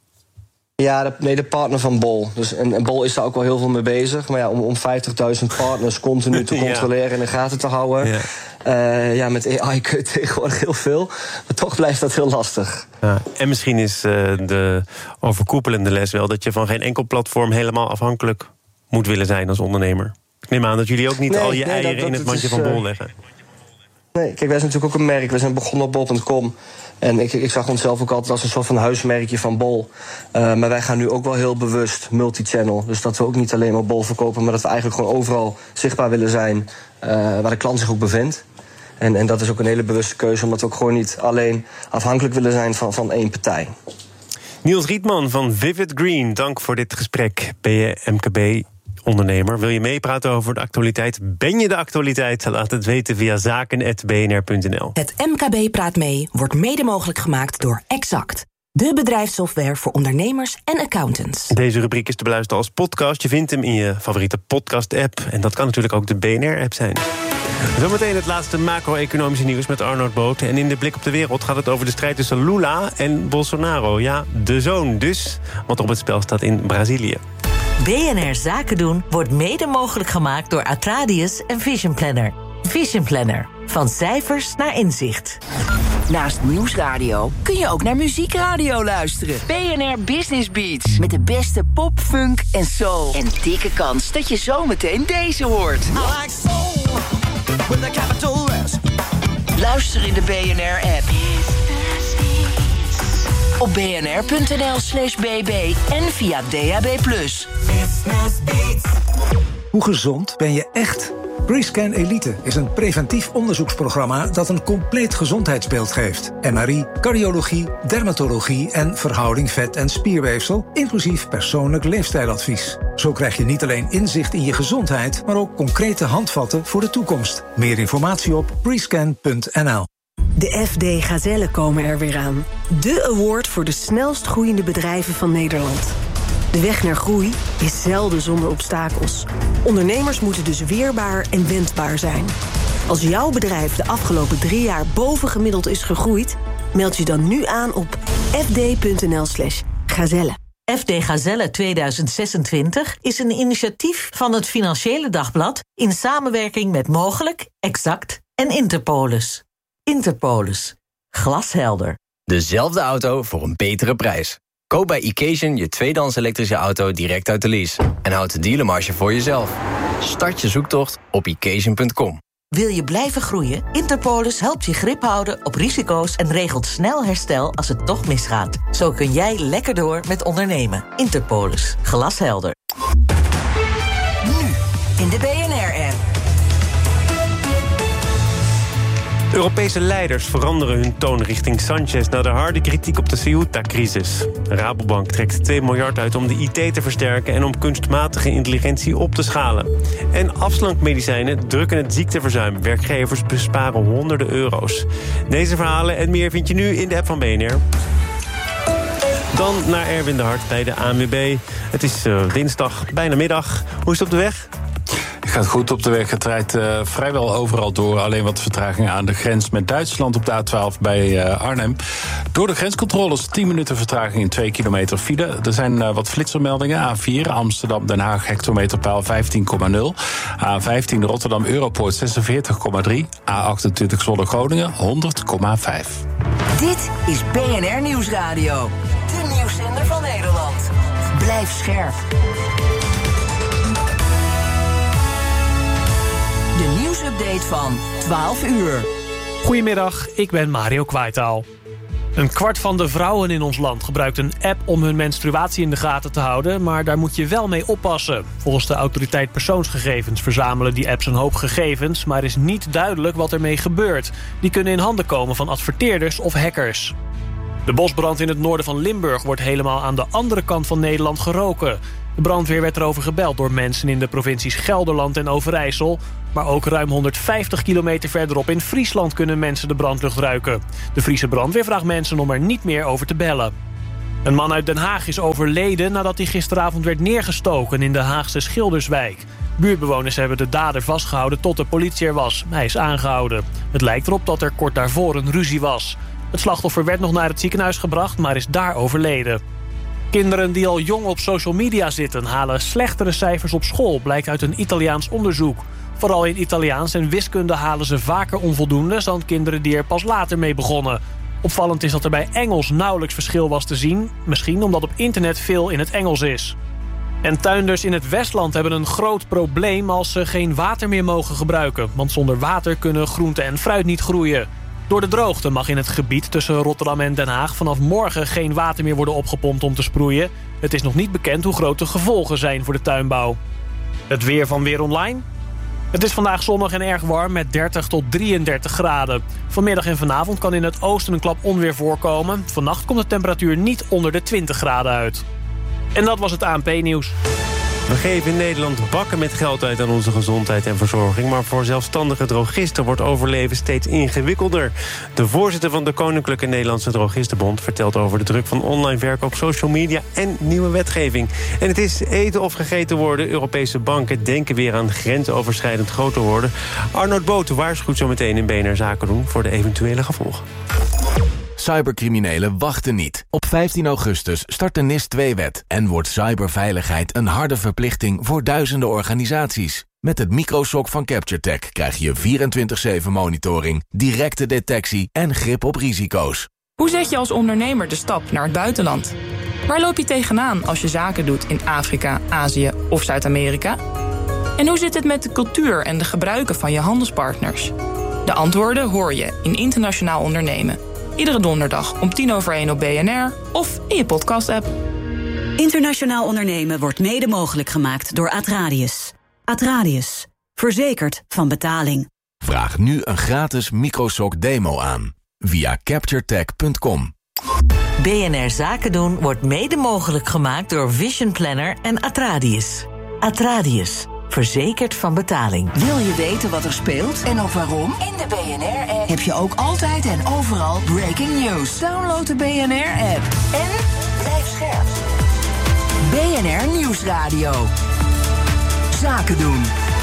Ja, de, nee, de partner van Bol. Dus, en, en Bol is daar ook wel heel veel mee bezig. Maar ja, om, om vijftigduizend partners continu te controleren en in de gaten te houden. Ja, uh, ja met A I kun je tegenwoordig heel veel. Maar toch blijft dat heel lastig. Ja, en misschien is uh, de overkoepelende les wel dat je van geen enkel platform helemaal afhankelijk moet willen zijn als ondernemer. Ik neem aan dat jullie ook niet nee, al je nee, eieren dat, dat, in het mandje is, van Bol leggen. Nee, kijk, wij zijn natuurlijk ook een merk. We zijn begonnen op bol punt com. En ik, ik zag onszelf ook altijd als een soort van huismerkje van Bol. Uh, maar wij gaan nu ook wel heel bewust multichannel. Dus dat we ook niet alleen maar Bol verkopen, maar dat we eigenlijk gewoon overal zichtbaar willen zijn uh, waar de klant zich ook bevindt. En, en dat is ook een hele bewuste keuze, omdat we ook gewoon niet alleen afhankelijk willen zijn van, van één partij. Niels Rietman van Vivid Green, dank voor dit gesprek. Ben je M K B-ondernemer? Wil je meepraten over de actualiteit? Ben je de actualiteit? Laat het weten via zaken punt b n r punt n l. Het M K B Praat Mee wordt mede mogelijk gemaakt door Exact, de bedrijfssoftware voor ondernemers en accountants. Deze rubriek is te beluisteren als podcast. Je vindt hem in je favoriete podcast-app. En dat kan natuurlijk ook de B N R-app zijn. Zometeen het laatste macro-economische nieuws met Arnoud Boot. En in de blik op de wereld gaat het over de strijd tussen Lula en Bolsonaro. Ja, de zoon dus, wat op het spel staat in Brazilië. B N R Zaken doen wordt mede mogelijk gemaakt door Atradius en Vision Planner. Vision Planner. Van cijfers naar inzicht. Naast Nieuwsradio kun je ook naar muziekradio luisteren. B N R Business Beats. Met de beste pop, funk en soul. En dikke kans dat je zometeen deze hoort. I like soul with a capital S. Luister in de B N R-app. Op b n r punt n l slash b b en via D A B plus. Hoe gezond ben je echt? Prescan Elite is een preventief onderzoeksprogramma dat een compleet gezondheidsbeeld geeft. M R I, cardiologie, dermatologie en verhouding vet- en spierweefsel, inclusief persoonlijk leefstijladvies. Zo krijg je niet alleen inzicht in je gezondheid, maar ook concrete handvatten voor de toekomst. Meer informatie op prescan punt n l. De F D Gazellen komen er weer aan. De award voor de snelst groeiende bedrijven van Nederland. De weg naar groei is zelden zonder obstakels. Ondernemers moeten dus weerbaar en wendbaar zijn. Als jouw bedrijf de afgelopen drie jaar bovengemiddeld is gegroeid, meld je dan nu aan op f d punt n l slash gazelle. F D Gazelle tweeduizend zesentwintig is een initiatief van het Financiële Dagblad in samenwerking met Mogelijk, Exact en Interpolis. Interpolis. Glashelder. Dezelfde auto voor een betere prijs. Koop bij Occasion je tweedehands elektrische auto direct uit de lease. En houd de dealermarge voor jezelf. Start je zoektocht op occasion punt com. Wil je blijven groeien? Interpolis helpt je grip houden op risico's en regelt snel herstel als het toch misgaat. Zo kun jij lekker door met ondernemen. Interpolis. Glashelder. Nu in de B N R-app. Europese leiders veranderen hun toon richting Sanchez na de harde kritiek op de Ceuta-crisis. Rabobank trekt twee miljard uit om de I T te versterken en om kunstmatige intelligentie op te schalen. En afslankmedicijnen drukken het ziekteverzuim. Werkgevers besparen honderden euro's. Deze verhalen en meer vind je nu in de app van B N R. Dan naar Erwin de Hart bij de A N W B. Het is uh, dinsdag, bijna middag. Hoe is het op de weg? Het gaat goed op de weg. Het rijdt uh, vrijwel overal door. Alleen wat vertraging aan de grens met Duitsland op de A twaalf bij uh, Arnhem. Door de grenscontroles tien minuten vertraging in twee kilometer file. Er zijn uh, wat flitsermeldingen. A vier Amsterdam-Den Haag hectometerpaal vijftien komma nul. A vijftien Rotterdam-Europoort zesenveertig komma drie. A achtentwintig Zwolle-Groningen honderd komma vijf. Dit is B N R Nieuwsradio. De nieuwszender van Nederland. Blijf scherp. De nieuwsupdate van twaalf uur. Goedemiddag, ik ben Mario Kwaitaal. Een kwart van de vrouwen in ons land gebruikt een app om hun menstruatie in de gaten te houden, maar daar moet je wel mee oppassen. Volgens de autoriteit persoonsgegevens verzamelen die apps een hoop gegevens, maar is niet duidelijk wat ermee gebeurt. Die kunnen in handen komen van adverteerders of hackers. De bosbrand in het noorden van Limburg wordt helemaal aan de andere kant van Nederland geroken. De brandweer werd erover gebeld door mensen in de provincies Gelderland en Overijssel. Maar ook ruim honderdvijftig kilometer verderop in Friesland kunnen mensen de brandlucht ruiken. De Friese brandweer vraagt mensen om er niet meer over te bellen. Een man uit Den Haag is overleden nadat hij gisteravond werd neergestoken in de Haagse Schilderswijk. Buurtbewoners hebben de dader vastgehouden tot de politie er was. Hij is aangehouden. Het lijkt erop dat er kort daarvoor een ruzie was. Het slachtoffer werd nog naar het ziekenhuis gebracht, maar is daar overleden. Kinderen die al jong op social media zitten halen slechtere cijfers op school, blijkt uit een Italiaans onderzoek. Vooral in Italiaans en wiskunde halen ze vaker onvoldoende dan kinderen die er pas later mee begonnen. Opvallend is dat er bij Engels nauwelijks verschil was te zien. Misschien omdat op internet veel in het Engels is. En tuinders in het Westland hebben een groot probleem als ze geen water meer mogen gebruiken. Want zonder water kunnen groente en fruit niet groeien. Door de droogte mag in het gebied tussen Rotterdam en Den Haag vanaf morgen geen water meer worden opgepompt om te sproeien. Het is nog niet bekend hoe groot de gevolgen zijn voor de tuinbouw. Het weer van Weer Online. Het is vandaag zonnig en erg warm met dertig tot drieëndertig graden. Vanmiddag en vanavond kan in het oosten een klap onweer voorkomen. Vannacht komt de temperatuur niet onder de twintig graden uit. En dat was het A N P-nieuws. We geven in Nederland bakken met geld uit aan onze gezondheid en verzorging, maar voor zelfstandige drogisten wordt overleven steeds ingewikkelder. De voorzitter van de Koninklijke Nederlandse Drogistenbond vertelt over de druk van online verkoop, social media en nieuwe wetgeving. En het is eten of gegeten worden. Europese banken denken weer aan grensoverschrijdend groter worden. Arnoud Boot waarschuwt zo meteen in B N R Zaken doen voor de eventuele gevolgen. Cybercriminelen wachten niet. Op vijftien augustus start de N I S twee wet en wordt cyberveiligheid een harde verplichting voor duizenden organisaties. Met het microsok van CaptureTech krijg je vierentwintig zeven monitoring, directe detectie en grip op risico's. Hoe zet je als ondernemer de stap naar het buitenland? Waar loop je tegenaan als je zaken doet in Afrika, Azië of Zuid-Amerika? En hoe zit het met de cultuur en de gebruiken van je handelspartners? De antwoorden hoor je in Internationaal Ondernemen. Iedere donderdag om tien over één op B N R of in je podcast-app. Internationaal ondernemen wordt mede mogelijk gemaakt door Atradius. Atradius, verzekerd van betaling. Vraag nu een gratis microsok demo aan via capturetech punt com. B N R Zaken doen wordt mede mogelijk gemaakt door Vision Planner en Atradius. Atradius, verzekerd van betaling. Wil je weten wat er speelt en ook waarom? In de B N R-app heb je ook altijd en overal breaking news. Download de B N R-app en blijf scherp. B N R Nieuwsradio. Zaken doen.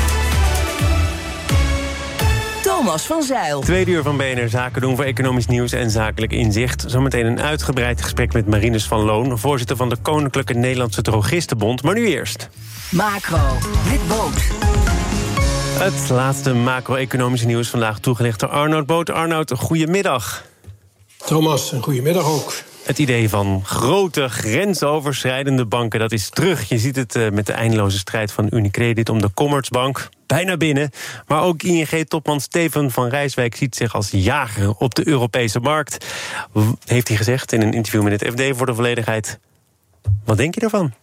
Thomas van Zeil. Tweede uur van B N R Zaken doen voor economisch nieuws en zakelijk inzicht. Zometeen een uitgebreid gesprek met Marinus van Loon, voorzitter van de Koninklijke Nederlandse Drogistenbond. Maar nu eerst. Macro, met Boot. Het laatste macro-economische nieuws vandaag toegelicht door Arnoud Boot. Arnoud, goedemiddag. Thomas, een goedemiddag ook. Het idee van grote grensoverschrijdende banken, dat is terug. Je ziet het uh, met de eindeloze strijd van Unicredit om de Commerzbank. Bijna binnen. Maar ook I N G-topman Steven van Rijswijk ziet zich als jager op de Europese markt. Heeft hij gezegd in een interview met het F D voor de volledigheid. Wat denk je ervan?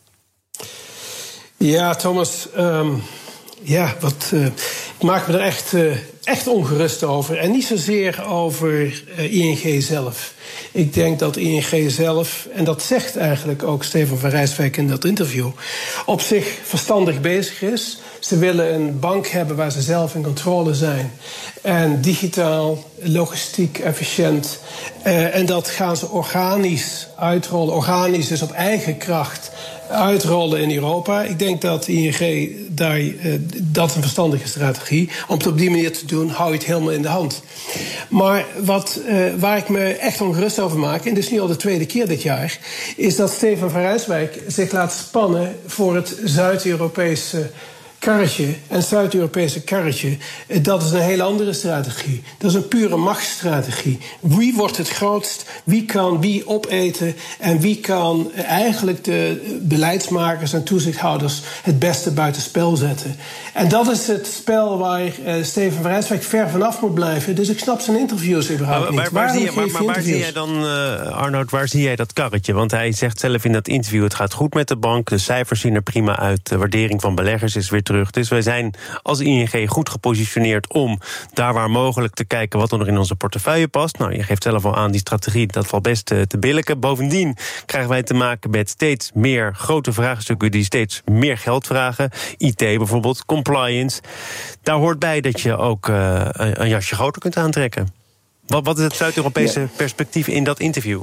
Ja, Thomas, um, ja, wat, uh, ik maak me er echt, uh, echt ongerust over. En niet zozeer over uh, I N G zelf. Ik denk dat I N G zelf, en dat zegt eigenlijk ook Steven van Rijswijk in dat interview, op zich verstandig bezig is. Ze willen een bank hebben waar ze zelf in controle zijn. En digitaal, logistiek, efficiënt. Uh, en dat gaan ze organisch uitrollen. Organisch, dus op eigen kracht uitrollen in Europa. Ik denk dat I N G daar, uh, dat is een verstandige strategie. Om het op die manier te doen, hou je het helemaal in de hand. Maar wat, uh, waar ik me echt ongerust over maak, en dit is nu al de tweede keer dit jaar, is dat Steven van Rijswijk zich laat spannen voor het Zuid-Europese karretje. En Zuid-Europese karretje, dat is een hele andere strategie. Dat is een pure machtsstrategie. Wie wordt het grootst? Wie kan wie opeten? En wie kan eigenlijk de beleidsmakers en toezichthouders het beste buitenspel zetten? En dat is het spel waar uh, Steven van Rijswijk ver vanaf moet blijven. Dus ik snap zijn interviews überhaupt maar, niet. Waar, waar, zie, je, maar, maar waar zie jij dan, uh, Arnoud, waar zie jij dat karretje? Want hij zegt zelf in dat interview, het gaat goed met de bank. De cijfers zien er prima uit. De waardering van beleggers is weer terug terug. Dus wij zijn als I N G goed gepositioneerd om daar waar mogelijk te kijken wat er nog in onze portefeuille past. Nou, je geeft zelf al aan, die strategie, dat valt best te, te billijken. Bovendien krijgen wij te maken met steeds meer grote vraagstukken die steeds meer geld vragen. I T bijvoorbeeld, compliance. Daar hoort bij dat je ook uh, een jasje groter kunt aantrekken. Wat, wat is het Zuid-Europese ja. perspectief in dat interview?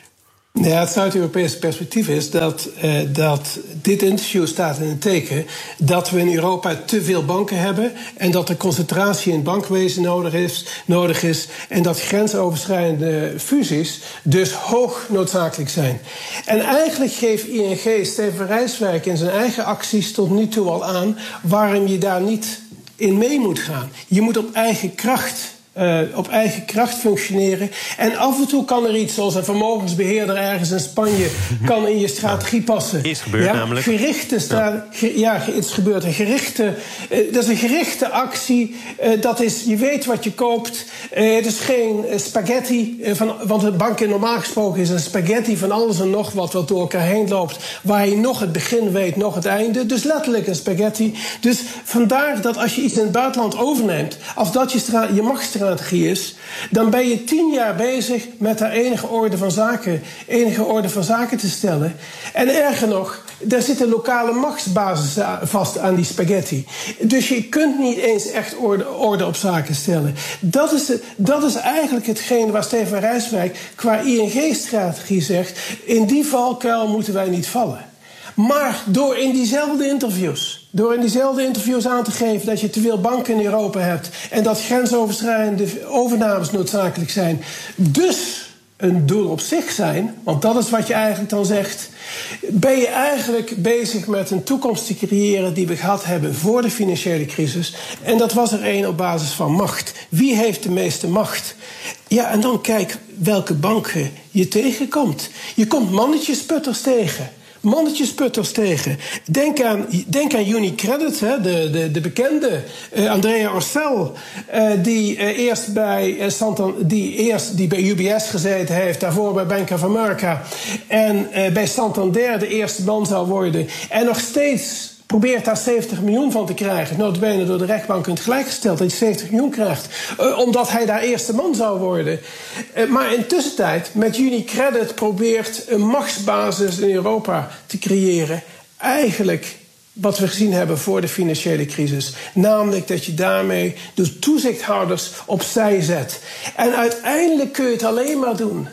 Ja, het Zuid-Europese perspectief is dat, uh, dat dit interview staat in het teken dat we in Europa te veel banken hebben en dat er concentratie in het bankwezen nodig is, nodig is en dat grensoverschrijdende fusies dus hoog noodzakelijk zijn. En eigenlijk geeft I N G Steven Rijswijk in zijn eigen acties tot nu toe al aan waarom je daar niet in mee moet gaan. Je moet op eigen kracht Uh, op eigen kracht functioneren. En af en toe kan er iets, zoals een vermogensbeheerder ergens in Spanje, kan in je strategie passen. Is gebeurd ja, namelijk. Gerichte sta- ge- ja, het is gebeurd. Een gerichte, uh, dat is een gerichte actie. Uh, dat is, je weet wat je koopt. Uh, het is geen uh, spaghetti. Uh, van, want de banken normaal gesproken is een spaghetti van alles en nog wat wat door elkaar heen loopt. Waar je nog het begin weet, nog het einde. Dus letterlijk een spaghetti. Dus vandaar dat als je iets in het buitenland overneemt, als dat je, stra- je machtsstrategie is, dan ben je tien jaar bezig met daar enige orde van zaken, enige orde van zaken te stellen. En erger nog, daar zit een lokale machtsbasis vast aan die spaghetti. Dus je kunt niet eens echt orde, orde op zaken stellen. Dat is, de, dat is eigenlijk hetgeen waar Steven Rijswijk qua I N G-strategie zegt, in die valkuil moeten wij niet vallen. Maar door in diezelfde interviews, door in diezelfde interviews aan te geven dat je te veel banken in Europa hebt en dat grensoverschrijdende overnames noodzakelijk zijn, dus een doel op zich zijn, want dat is wat je eigenlijk dan zegt, ben je eigenlijk bezig met een toekomst te creëren die we gehad hebben voor de financiële crisis. En dat was er één op basis van macht. Wie heeft de meeste macht? Ja, en dan kijk welke banken je tegenkomt. Je komt mannetjesputters tegen. Mannetjesputters tegen. Denk aan, denk aan UniCredit, hè, de, de, de bekende uh, Andrea Orcel, uh, die, uh, eerst bij, uh, Santander, die eerst die bij U B S gezeten heeft, daarvoor bij Bank of America en uh, bij Santander de eerste man zou worden. En nog steeds probeert daar zeventig miljoen van te krijgen. Nota bene door de rechtbank in het gelijkgesteld dat hij zeventig miljoen krijgt. Uh, omdat hij daar eerste man zou worden. Uh, maar intussen tijd, met UniCredit probeert een machtsbasis in Europa te creëren. Eigenlijk wat we gezien hebben voor de financiële crisis. Namelijk dat je daarmee de toezichthouders opzij zet. En uiteindelijk kun je het alleen maar doen,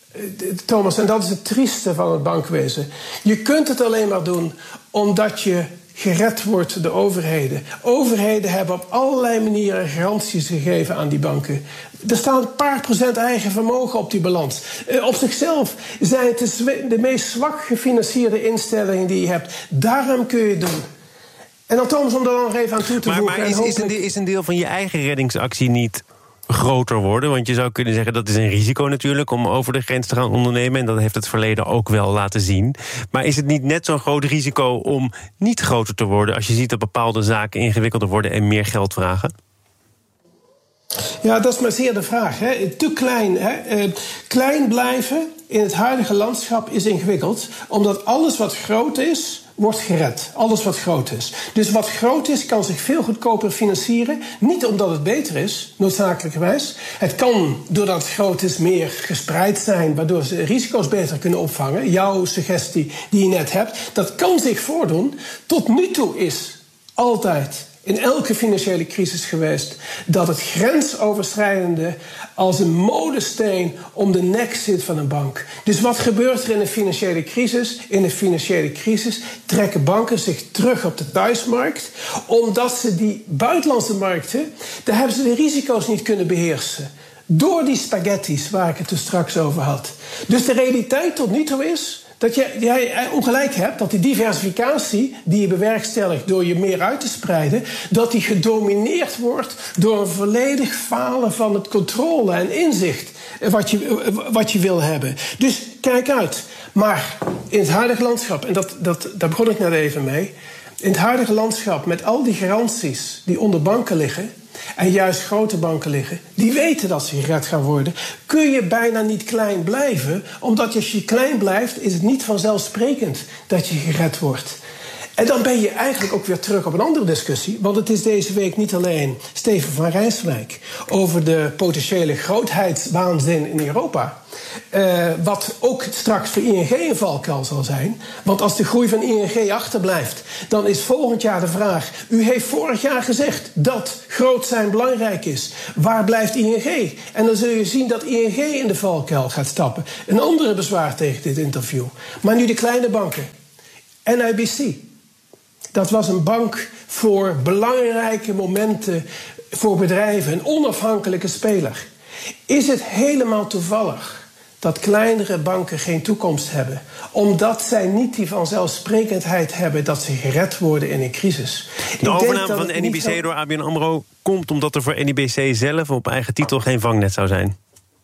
Thomas, en dat is het trieste van het bankwezen. Je kunt het alleen maar doen omdat je gered wordt door de overheden. Overheden hebben op allerlei manieren garanties gegeven aan die banken. Er staat een paar procent eigen vermogen op die balans. Uh, op zichzelf zijn het de, de meest zwak gefinancierde instellingen die je hebt. Daarom kun je het doen. En dan Thomas, om er dan nog even aan toe te maar, voegen. Maar is, hopelijk... is, een deel, is een deel van je eigen reddingsactie niet groter worden? Want je zou kunnen zeggen dat is een risico natuurlijk om over de grens te gaan ondernemen. En dat heeft het verleden ook wel laten zien. Maar is het niet net zo'n groot risico om niet groter te worden als je ziet dat bepaalde zaken ingewikkelder worden en meer geld vragen? Ja, dat is maar zeer de vraag. Hè. Te klein. Hè. Uh, klein blijven in het huidige landschap is ingewikkeld. Omdat alles wat groot is, wordt gered. Alles wat groot is. Dus wat groot is, kan zich veel goedkoper financieren. Niet omdat het beter is, noodzakelijkerwijs. Het kan, doordat het groot is, meer gespreid zijn, waardoor ze risico's beter kunnen opvangen. Jouw suggestie die je net hebt, dat kan zich voordoen. Tot nu toe is altijd in elke financiële crisis geweest dat het grensoverschrijdende als een molensteen om de nek zit van een bank. Dus wat gebeurt er in een financiële crisis? In een financiële crisis trekken banken zich terug op de thuismarkt, omdat ze die buitenlandse markten, daar hebben ze de risico's niet kunnen beheersen. Door die spaghetti's waar ik het er straks over had. Dus de realiteit tot nu toe is dat je, jij ongelijk hebt dat die diversificatie die je bewerkstelligt door je meer uit te spreiden, dat die gedomineerd wordt door een volledig falen van het controle en inzicht wat je, wat je wil hebben. Dus kijk uit. Maar in het huidige landschap, en dat, dat, daar begon ik net even mee, in het huidige landschap met al die garanties die onder banken liggen, en juist grote banken liggen, die weten dat ze gered gaan worden, kun je bijna niet klein blijven. Omdat als je klein blijft, is het niet vanzelfsprekend dat je gered wordt. En dan ben je eigenlijk ook weer terug op een andere discussie. Want het is deze week niet alleen Steven van Rijswijk over de potentiële grootheidswaanzin in Europa. Uh, wat ook straks voor I N G een valkuil zal zijn. Want als de groei van I N G achterblijft, dan is volgend jaar de vraag: u heeft vorig jaar gezegd dat groot zijn belangrijk is. Waar blijft I N G? En dan zul je zien dat I N G in de valkuil gaat stappen. Een andere bezwaar tegen dit interview. Maar nu de kleine banken. N I B C. Dat was een bank voor belangrijke momenten voor bedrijven. Een onafhankelijke speler. Is het helemaal toevallig dat kleinere banken geen toekomst hebben, omdat zij niet die vanzelfsprekendheid hebben dat ze gered worden in een crisis? De overname van N I B C door A B N AMRO komt omdat er voor N I B C zelf op eigen titel geen vangnet zou zijn.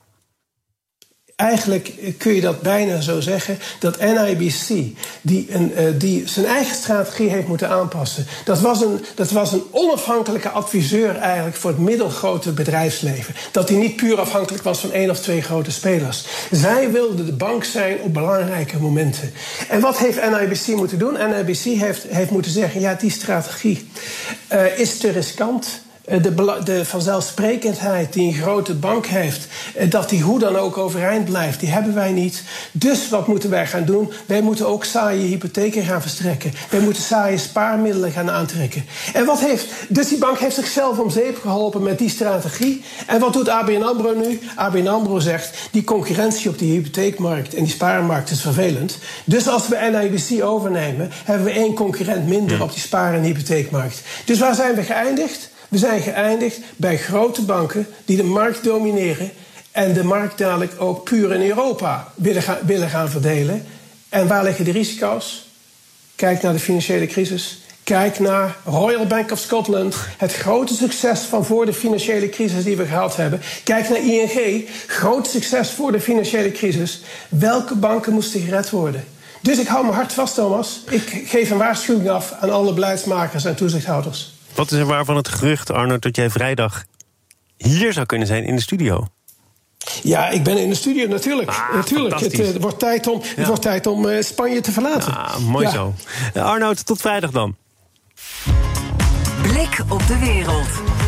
Eigenlijk kun je dat bijna zo zeggen, dat N I B C, die, een, uh, die zijn eigen strategie heeft moeten aanpassen. Dat was, een, dat was een onafhankelijke adviseur eigenlijk voor het middelgrote bedrijfsleven. Dat die niet puur afhankelijk was van één of twee grote spelers. Zij wilden de bank zijn op belangrijke momenten. En wat heeft N I B C moeten doen? N I B C heeft, heeft moeten zeggen, ja, die strategie uh, is te riskant. De, de vanzelfsprekendheid die een grote bank heeft, dat die hoe dan ook overeind blijft, die hebben wij niet. Dus wat moeten wij gaan doen? Wij moeten ook saaie hypotheken gaan verstrekken. Wij moeten saaie spaarmiddelen gaan aantrekken. En wat heeft, dus die bank heeft zichzelf om zeep geholpen met die strategie. En wat doet A B N AMRO nu? A B N AMRO zegt, die concurrentie op die hypotheekmarkt en die spaarmarkt is vervelend. Dus als we N I B C overnemen, hebben we één concurrent minder op die spaar- en hypotheekmarkt. Dus waar zijn we geëindigd? We zijn geëindigd bij grote banken die de markt domineren en de markt dadelijk ook puur in Europa willen gaan, willen gaan verdelen. En waar liggen de risico's? Kijk naar de financiële crisis. Kijk naar Royal Bank of Scotland. Het grote succes van voor de financiële crisis die we gehad hebben. Kijk naar I N G. Groot succes voor de financiële crisis. Welke banken moesten gered worden? Dus ik hou me hard vast, Thomas. Ik geef een waarschuwing af aan alle beleidsmakers en toezichthouders. Wat is er waar van het gerucht, Arnoud, dat jij vrijdag hier zou kunnen zijn in de studio? Ja, ik ben in de studio natuurlijk. Ah, natuurlijk. Het, uh, wordt tijd om, ja. het wordt tijd om uh, Spanje te verlaten. Ah, mooi ja. zo. Uh, Arnoud, tot vrijdag dan. Blik op de wereld.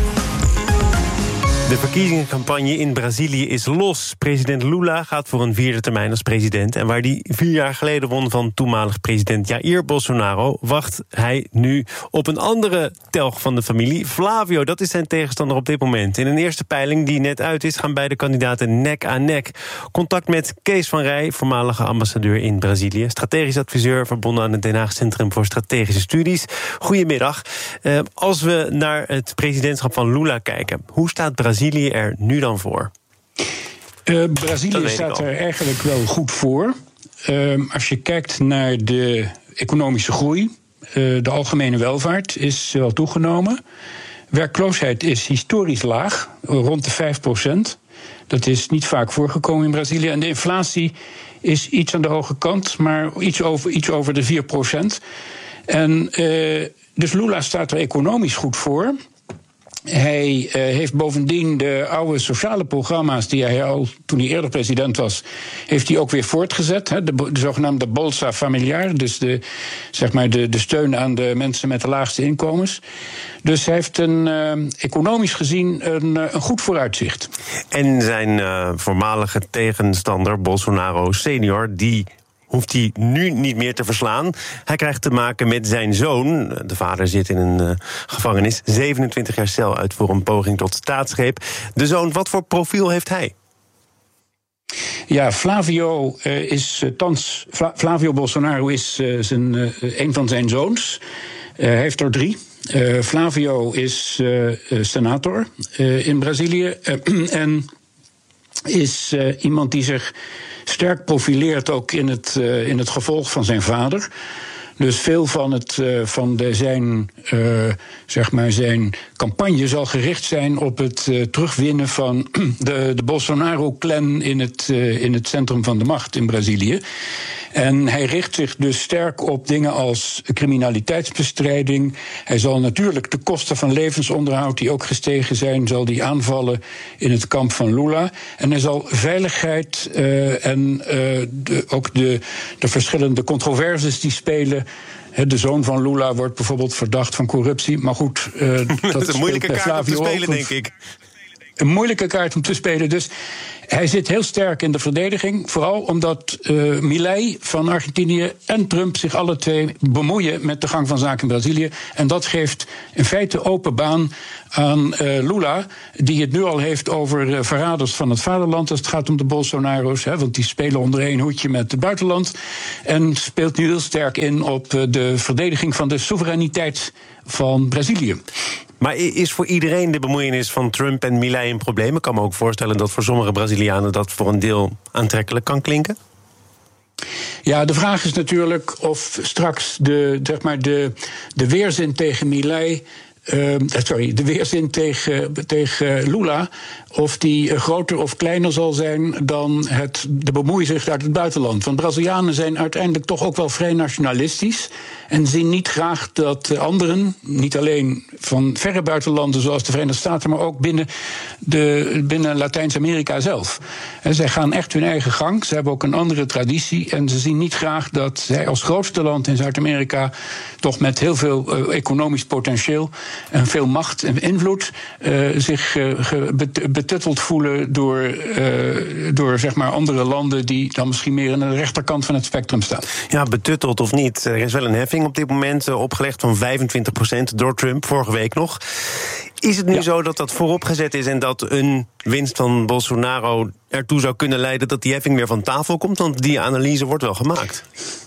De verkiezingscampagne in Brazilië is los. President Lula gaat voor een vierde termijn als president. En waar hij vier jaar geleden won van toenmalig president Jair Bolsonaro, wacht hij nu op een andere telg van de familie. Flavio, dat is zijn tegenstander op dit moment. In een eerste peiling die net uit is, gaan beide kandidaten nek aan nek. Contact met Kees van Rij, voormalige ambassadeur in Brazilië. Strategisch adviseur verbonden aan het Den Haag Centrum voor Strategische Studies. Goedemiddag. Uh, als we naar het presidentschap van Lula kijken, hoe staat Brazilië er nu dan voor? Uh, Brazilië staat er eigenlijk wel goed voor. Uh, als je kijkt naar de economische groei, uh, de algemene welvaart is wel toegenomen. Werkloosheid is historisch laag, rond de vijf procent. Dat is niet vaak voorgekomen in Brazilië. En de inflatie is iets aan de hoge kant, maar iets over, iets over de vier procent. En uh, dus Lula staat er economisch goed voor. Hij uh, heeft bovendien de oude sociale programma's die hij al toen hij eerder president was, heeft hij ook weer voortgezet. Hè, de, de zogenaamde Bolsa Familiar, dus de, zeg maar de, de steun aan de mensen met de laagste inkomens. Dus hij heeft een, uh, economisch gezien een, een goed vooruitzicht. En zijn uh, voormalige tegenstander Bolsonaro senior, die hoeft hij nu niet meer te verslaan. Hij krijgt te maken met zijn zoon. De vader zit in een uh, gevangenis. zevenentwintig jaar cel uit voor een poging tot staatsgreep. De zoon, wat voor profiel heeft hij? Ja, Flavio uh, is uh, thans. Fla- Flavio Bolsonaro is uh, zijn, uh, een van zijn zoons. Uh, hij heeft er drie. Uh, Flavio is uh, uh, senator uh, in Brazilië. Uh, en is uh, iemand die zich sterk profileert ook in het, uh, in het gevolg van zijn vader. Dus veel van, het, uh, van de, zijn, uh, zeg maar zijn campagne zal gericht zijn op het uh, terugwinnen van de, de Bolsonaro-clan in het, uh, in het centrum van de macht in Brazilië. En hij richt zich dus sterk op dingen als criminaliteitsbestrijding. Hij zal natuurlijk de kosten van levensonderhoud, die ook gestegen zijn, zal die aanvallen in het kamp van Lula. En hij zal veiligheid uh, en uh, de, ook de, de verschillende controverses die spelen. De zoon van Lula wordt bijvoorbeeld verdacht van corruptie. Maar goed, uh, dat, dat is een moeilijke kaart Flavio om te spelen, ook, denk ik. Een moeilijke kaart om te spelen. Dus hij zit heel sterk in de verdediging. Vooral omdat uh, Milei van Argentinië en Trump zich alle twee bemoeien met de gang van zaken in Brazilië. En dat geeft in feite open baan aan uh, Lula, die het nu al heeft over uh, verraders van het vaderland als het gaat om de Bolsonaro's. Hè, want die spelen onder één hoedje met het buitenland. En speelt nu heel sterk in op uh, de verdediging van de soevereiniteit van Brazilië. Maar is voor iedereen de bemoeienis van Trump en Milei een probleem? Ik kan me ook voorstellen dat voor sommige Brazilianen dat voor een deel aantrekkelijk kan klinken. Ja, de vraag is natuurlijk of straks de, zeg maar de, de weerzin tegen Milei, Uh, sorry, de weerzin tegen, tegen Lula, of die groter of kleiner zal zijn dan het, de bemoeizucht uit het buitenland. Want Brazilianen zijn uiteindelijk toch ook wel vrij nationalistisch en zien niet graag dat anderen, niet alleen van verre buitenlanden zoals de Verenigde Staten, maar ook binnen, de, binnen Latijns-Amerika zelf. En zij gaan echt hun eigen gang, ze hebben ook een andere traditie en ze zien niet graag dat zij als grootste land in Zuid-Amerika toch met heel veel uh, economisch potentieel en veel macht en invloed uh, zich uh, betutteld voelen door, uh, door zeg maar andere landen die dan misschien meer aan de rechterkant van het spectrum staan. Ja, betutteld of niet. Er is wel een heffing op dit moment uh, opgelegd van vijfentwintig procent door Trump, vorige week nog. Is het nu ja. zo dat dat vooropgezet is en dat een winst van Bolsonaro ertoe zou kunnen leiden dat die heffing weer van tafel komt? Want die analyse wordt wel gemaakt.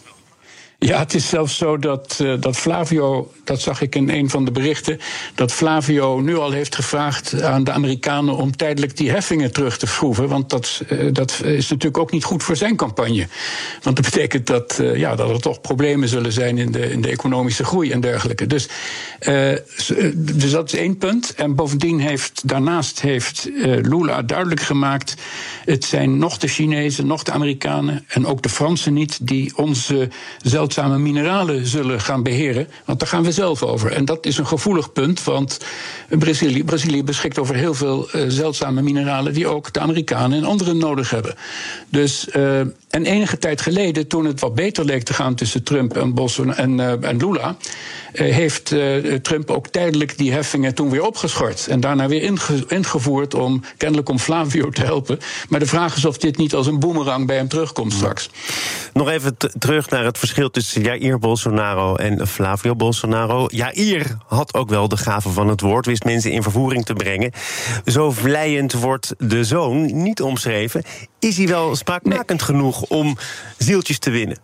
Ja, het is zelfs zo dat, uh, dat Flavio, dat zag ik in een van de berichten, dat Flavio nu al heeft gevraagd aan de Amerikanen om tijdelijk die heffingen terug te schroeven. Want dat, uh, dat is natuurlijk ook niet goed voor zijn campagne. Want dat betekent dat, uh, ja, dat er toch problemen zullen zijn in de, in de economische groei en dergelijke. Dus, uh, dus dat is één punt. En bovendien heeft, daarnaast heeft uh, Lula duidelijk gemaakt, het zijn nog de Chinezen, nog de Amerikanen en ook de Fransen niet die onze zeldzame mineralen zullen gaan beheren, want daar gaan we zelf over. En dat is een gevoelig punt, want Brazilië, Brazilië beschikt over heel veel uh, zeldzame mineralen die ook de Amerikanen en anderen nodig hebben. Dus, uh, en enige tijd geleden, toen het wat beter leek te gaan tussen Trump en, Bolsonaro en, uh, en Lula, uh, heeft uh, Trump ook tijdelijk die heffingen toen weer opgeschort en daarna weer inge ingevoerd om, kennelijk om Flavio te helpen. Maar de vraag is of dit niet als een boemerang bij hem terugkomt straks. Nog even terug naar het verschil tussen Jair Bolsonaro en Flavio Bolsonaro. Jair had ook wel de gave van het woord, wist mensen in vervoering te brengen. Zo vleiend wordt de zoon niet omschreven. Is hij wel spraakmakend nee. genoeg om zieltjes te winnen?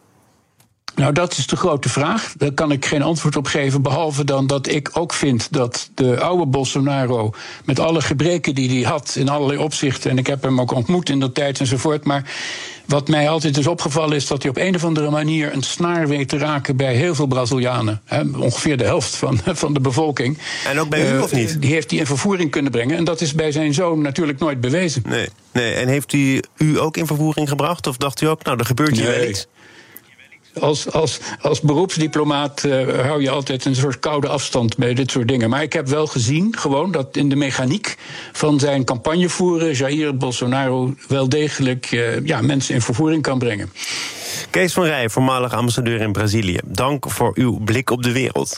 Nou, dat is de grote vraag. Daar kan ik geen antwoord op geven, behalve dan dat ik ook vind dat de oude Bolsonaro, met alle gebreken die hij had in allerlei opzichten, en ik heb hem ook ontmoet in de tijd enzovoort, maar wat mij altijd is opgevallen is dat hij op een of andere manier een snaar weet te raken bij heel veel Brazilianen. Hè, ongeveer de helft van, van de bevolking. En ook bij u, uh, of niet? Die heeft hij in vervoering kunnen brengen. En dat is bij zijn zoon natuurlijk nooit bewezen. Nee, nee. En heeft hij u ook in vervoering gebracht? Of dacht u ook, nou, er gebeurt hier nee. wel iets? Als, als, als beroepsdiplomaat uh, hou je altijd een soort koude afstand bij dit soort dingen. Maar ik heb wel gezien, gewoon, dat in de mechaniek van zijn campagnevoeren Jair Bolsonaro wel degelijk uh, ja, mensen in vervoering kan brengen. Kees van Rij, voormalig ambassadeur in Brazilië. Dank voor uw blik op de wereld.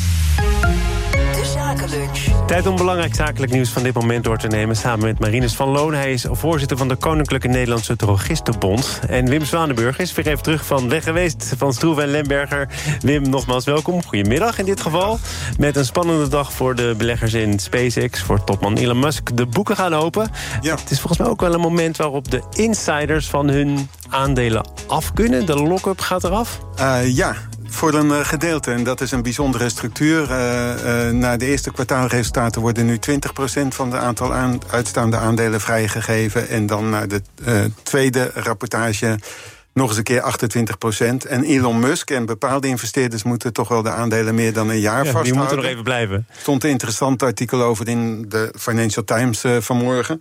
Tijd om belangrijk zakelijk nieuws van dit moment door te nemen, samen met Marinus van Loon. Hij is voorzitter van de Koninklijke Nederlandse Drogistenbond. En Wim Zwanenburg is weer even terug van weg geweest, van Stroeven en Lemberger. Wim, nogmaals welkom. Goedemiddag in dit geval. Met een spannende dag voor de beleggers in SpaceX, voor topman Elon Musk. De boeken gaan open. Ja. Het is volgens mij ook wel een moment waarop de insiders van hun aandelen af kunnen. De lock-up gaat eraf. Uh, ja. Voor een uh, gedeelte, en dat is een bijzondere structuur. Uh, uh, na de eerste kwartaalresultaten worden nu twintig procent van de aantal aan, uitstaande aandelen vrijgegeven. En dan naar de uh, tweede rapportage nog eens een keer achtentwintig procent. En Elon Musk en bepaalde investeerders moeten toch wel de aandelen meer dan een jaar ja, vasthouden. Die moeten nog even blijven. Er stond een interessant artikel over in de Financial Times uh, vanmorgen.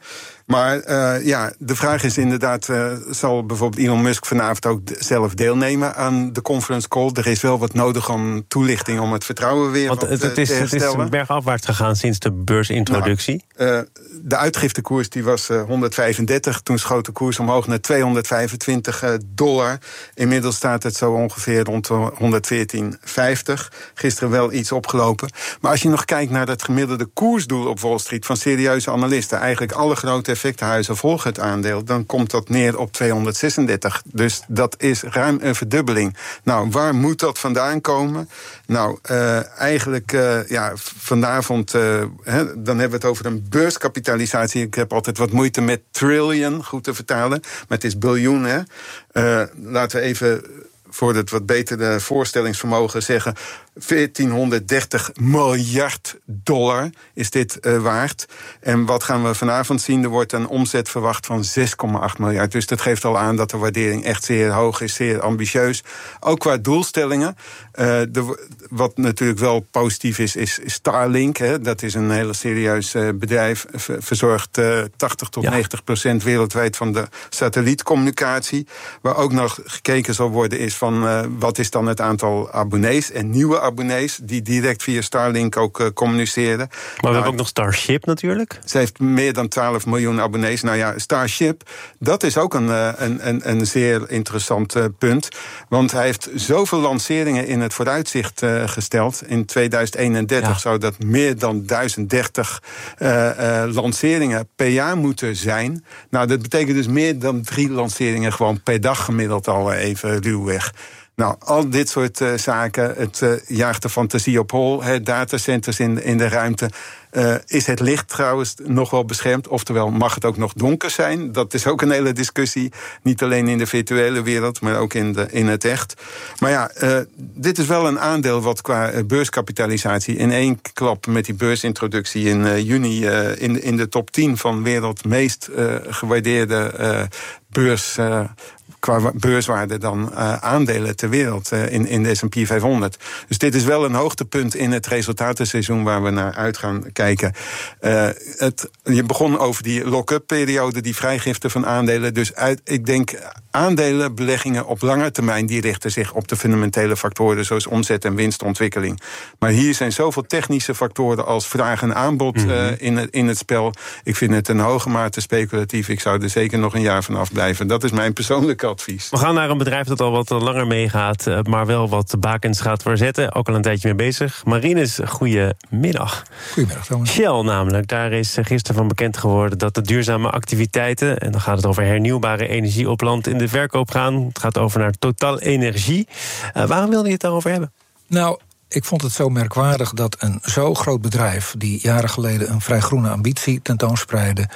Maar uh, ja, de vraag is inderdaad, uh, zal bijvoorbeeld Elon Musk vanavond ook d- zelf deelnemen aan de conference call? Er is wel wat nodig om toelichting om het vertrouwen weer Want wat, het, het, is, te herstellen. het is bergafwaarts gegaan sinds de beursintroductie. Nou, uh, de uitgiftekoers die was uh, honderdvijfendertig. Toen schoot de koers omhoog naar tweehonderdvijfentwintig dollar. Inmiddels staat het zo ongeveer rond honderdveertien vijftig. Gisteren wel iets opgelopen. Maar als je nog kijkt naar het gemiddelde koersdoel op Wall Street van serieuze analisten, eigenlijk alle grote effectenhuizen volgen het aandeel, dan komt dat neer op tweehonderdzesendertig. Dus dat is ruim een verdubbeling. Nou, waar moet dat vandaan komen? Nou, uh, eigenlijk, uh, ja, vanavond, uh, he, dan hebben we het over een beurskapitalisatie. Ik heb altijd wat moeite met trillion, goed te vertalen, maar het is biljoen, hè. Uh, laten we even, voor het wat betere voorstellingsvermogen zeggen, veertienhonderddertig miljard dollar is dit uh, waard. En wat gaan we vanavond zien? Er wordt een omzet verwacht van zes komma acht miljard. Dus dat geeft al aan dat de waardering echt zeer hoog is, zeer ambitieus. Ook qua doelstellingen. Uh, de, wat natuurlijk wel positief is, is Starlink. Hè. Dat is een hele serieus uh, bedrijf. Verzorgt uh, tachtig tot negentig procent wereldwijd van de satellietcommunicatie. Waar ook nog gekeken zal worden is van uh, wat is dan het aantal abonnees en nieuwe abonnees die direct via Starlink ook uh, communiceren. Maar we nou, hebben ook nog Starship natuurlijk. Ze heeft meer dan twaalf miljoen abonnees. Nou ja, Starship, dat is ook een, een, een, een zeer interessant uh, punt. Want hij heeft zoveel lanceringen in het vooruitzicht uh, gesteld. In tweeduizend eenendertig ja. zou dat meer dan duizend dertig uh, uh, lanceringen per jaar moeten zijn. Nou, dat betekent dus meer dan drie lanceringen gewoon per dag gemiddeld al even ruwweg. Nou, al dit soort uh, zaken, het uh, jaagt de fantasie op hol, hè, datacenters in, in de ruimte. Uh, is het licht trouwens nog wel beschermd? Oftewel, mag het ook nog donker zijn? Dat is ook een hele discussie. Niet alleen in de virtuele wereld, maar ook in, de, in het echt. Maar ja, uh, dit is wel een aandeel wat qua uh, beurskapitalisatie in één klap met die beursintroductie in uh, juni uh, in, in de top tien van wereld meest uh, gewaardeerde uh, beurs. Uh, qua beurswaarde dan uh, aandelen ter wereld uh, in, in de S en P vijfhonderd. Dus dit is wel een hoogtepunt in het resultatenseizoen waar we naar uit gaan kijken. Uh, het, je begon over die lock-up periode, die vrijgifte van aandelen. Dus uit, ik denk aandelenbeleggingen op lange termijn die richten zich op de fundamentele factoren zoals omzet en winstontwikkeling. Maar hier zijn zoveel technische factoren als vraag en aanbod mm-hmm. uh, in, het, in het spel. Ik vind het een hoge mate speculatief. Ik zou er zeker nog een jaar van afblijven. Dat is mijn persoonlijke advies. We gaan naar een bedrijf dat al wat langer meegaat, maar wel wat bakens gaat verzetten. Ook al een tijdje mee bezig. Marinus, goedemiddag. Goedemiddag, Thomas. Shell namelijk, daar is gisteren van bekend geworden dat de duurzame activiteiten, en dan gaat het over hernieuwbare energie op land, in de verkoop gaan. Het gaat over naar Total Energie. Uh, waarom wilde je het daarover hebben? Nou, ik vond het zo merkwaardig dat een zo groot bedrijf, die jaren geleden een vrij groene ambitie tentoonspreidde,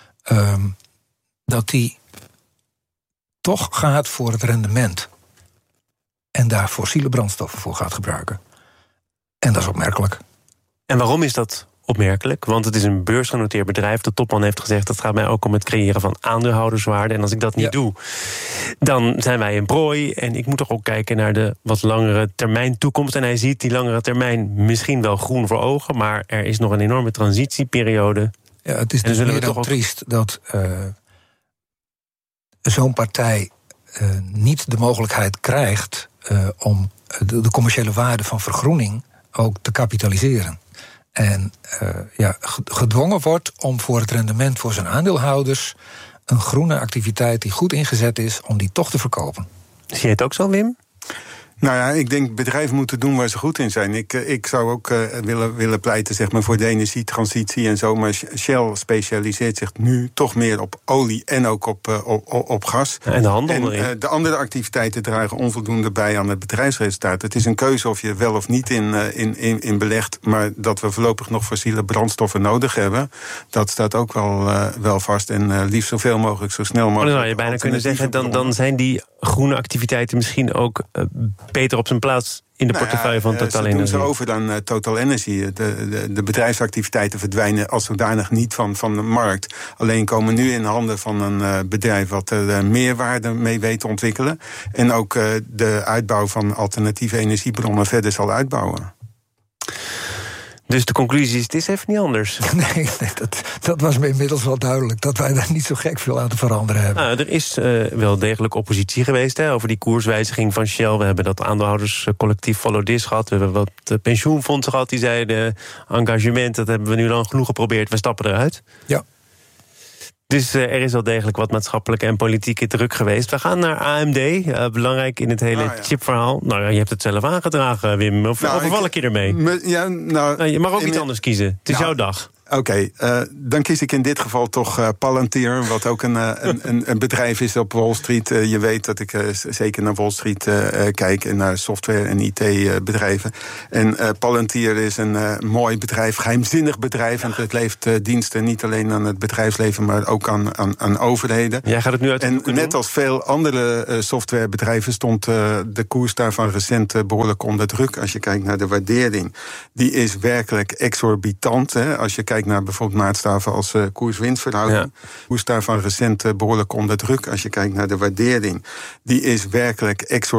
um, dat die toch gaat voor het rendement. En daar fossiele brandstoffen voor gaat gebruiken. En dat is opmerkelijk. En waarom is dat opmerkelijk? Want het is een beursgenoteerd bedrijf. De topman heeft gezegd, dat gaat mij ook om het creëren van aandeelhouderswaarde. En als ik dat niet ja. doe, dan zijn wij een prooi. En ik moet toch ook kijken naar de wat langere termijn toekomst. En hij ziet die langere termijn misschien wel groen voor ogen, maar er is nog een enorme transitieperiode. Ja, het is dus meer dan ook triest dat Uh, zo'n partij uh, niet de mogelijkheid krijgt uh, om de, de commerciële waarde van vergroening ook te kapitaliseren. En uh, ja, gedwongen wordt om voor het rendement voor zijn aandeelhouders een groene activiteit die goed ingezet is, om die toch te verkopen. Zie je het ook zo, Wim? Nou ja, ik denk bedrijven moeten doen waar ze goed in zijn. Ik, ik zou ook uh, willen, willen pleiten zeg maar, voor de energietransitie en zo. Maar Shell specialiseert zich nu toch meer op olie en ook op, uh, op, op gas. En de handel erin. En uh, de andere activiteiten dragen onvoldoende bij aan het bedrijfsresultaat. Het is een keuze of je er wel of niet in, uh, in, in, in belegt. Maar dat we voorlopig nog fossiele brandstoffen nodig hebben, dat staat ook wel, uh, wel vast. En uh, liefst zoveel mogelijk, zo snel mogelijk. Dan zou je bijna kunnen zeggen, dan, dan zijn die groene activiteiten misschien ook uh, beter op zijn plaats in de nou portefeuille ja, van Total Energie. Dat doen ze over dan uh, Total Energie. De, de, de bedrijfsactiviteiten verdwijnen als zodanig niet van, van de markt. Alleen komen nu in handen van een uh, bedrijf wat er uh, meerwaarde mee weet te ontwikkelen. En ook uh, de uitbouw van alternatieve energiebronnen verder zal uitbouwen. Dus de conclusie is, het is even niet anders. Nee, nee dat, dat was me inmiddels wel duidelijk. Dat wij daar niet zo gek veel aan te veranderen hebben. Nou, er is uh, wel degelijk oppositie geweest hè, over die koerswijziging van Shell. We hebben dat aandeelhouderscollectief Follow This gehad. We hebben wat uh, pensioenfondsen gehad die zeiden... engagement, dat hebben we nu lang genoeg geprobeerd. We stappen eruit. Ja. Dus uh, er is wel degelijk wat maatschappelijke en politieke druk geweest. We gaan naar A M D, uh, belangrijk in het hele ah, ja. chipverhaal. Nou ja, je hebt het zelf aangedragen, Wim. Of nou, overval ik je ermee? Me, ja, nou, nou, je mag ook iets anders kiezen. Het is nou, jouw dag. Oké, okay, uh, dan kies ik in dit geval toch uh, Palantir, wat ook een, uh, een, een bedrijf is op Wall Street. Uh, je weet dat ik uh, zeker naar Wall Street uh, kijk en naar software- en I T-bedrijven. En uh, Palantir is een uh, mooi bedrijf, geheimzinnig bedrijf. En het levert uh, diensten niet alleen aan het bedrijfsleven, maar ook aan, aan, aan overheden. Jij gaat het nu uit de En net doen? Als veel andere uh, softwarebedrijven stond uh, de koers daarvan recent uh, behoorlijk onder druk. Als je kijkt naar de waardering, die is werkelijk exorbitant. Hè. Als je kijkt naar bijvoorbeeld maatstaven als uh, koers-winstverhouding. Ja. Koers daarvan recent uh, behoorlijk onder druk. Als je kijkt naar de waardering, die is werkelijk exorbitant.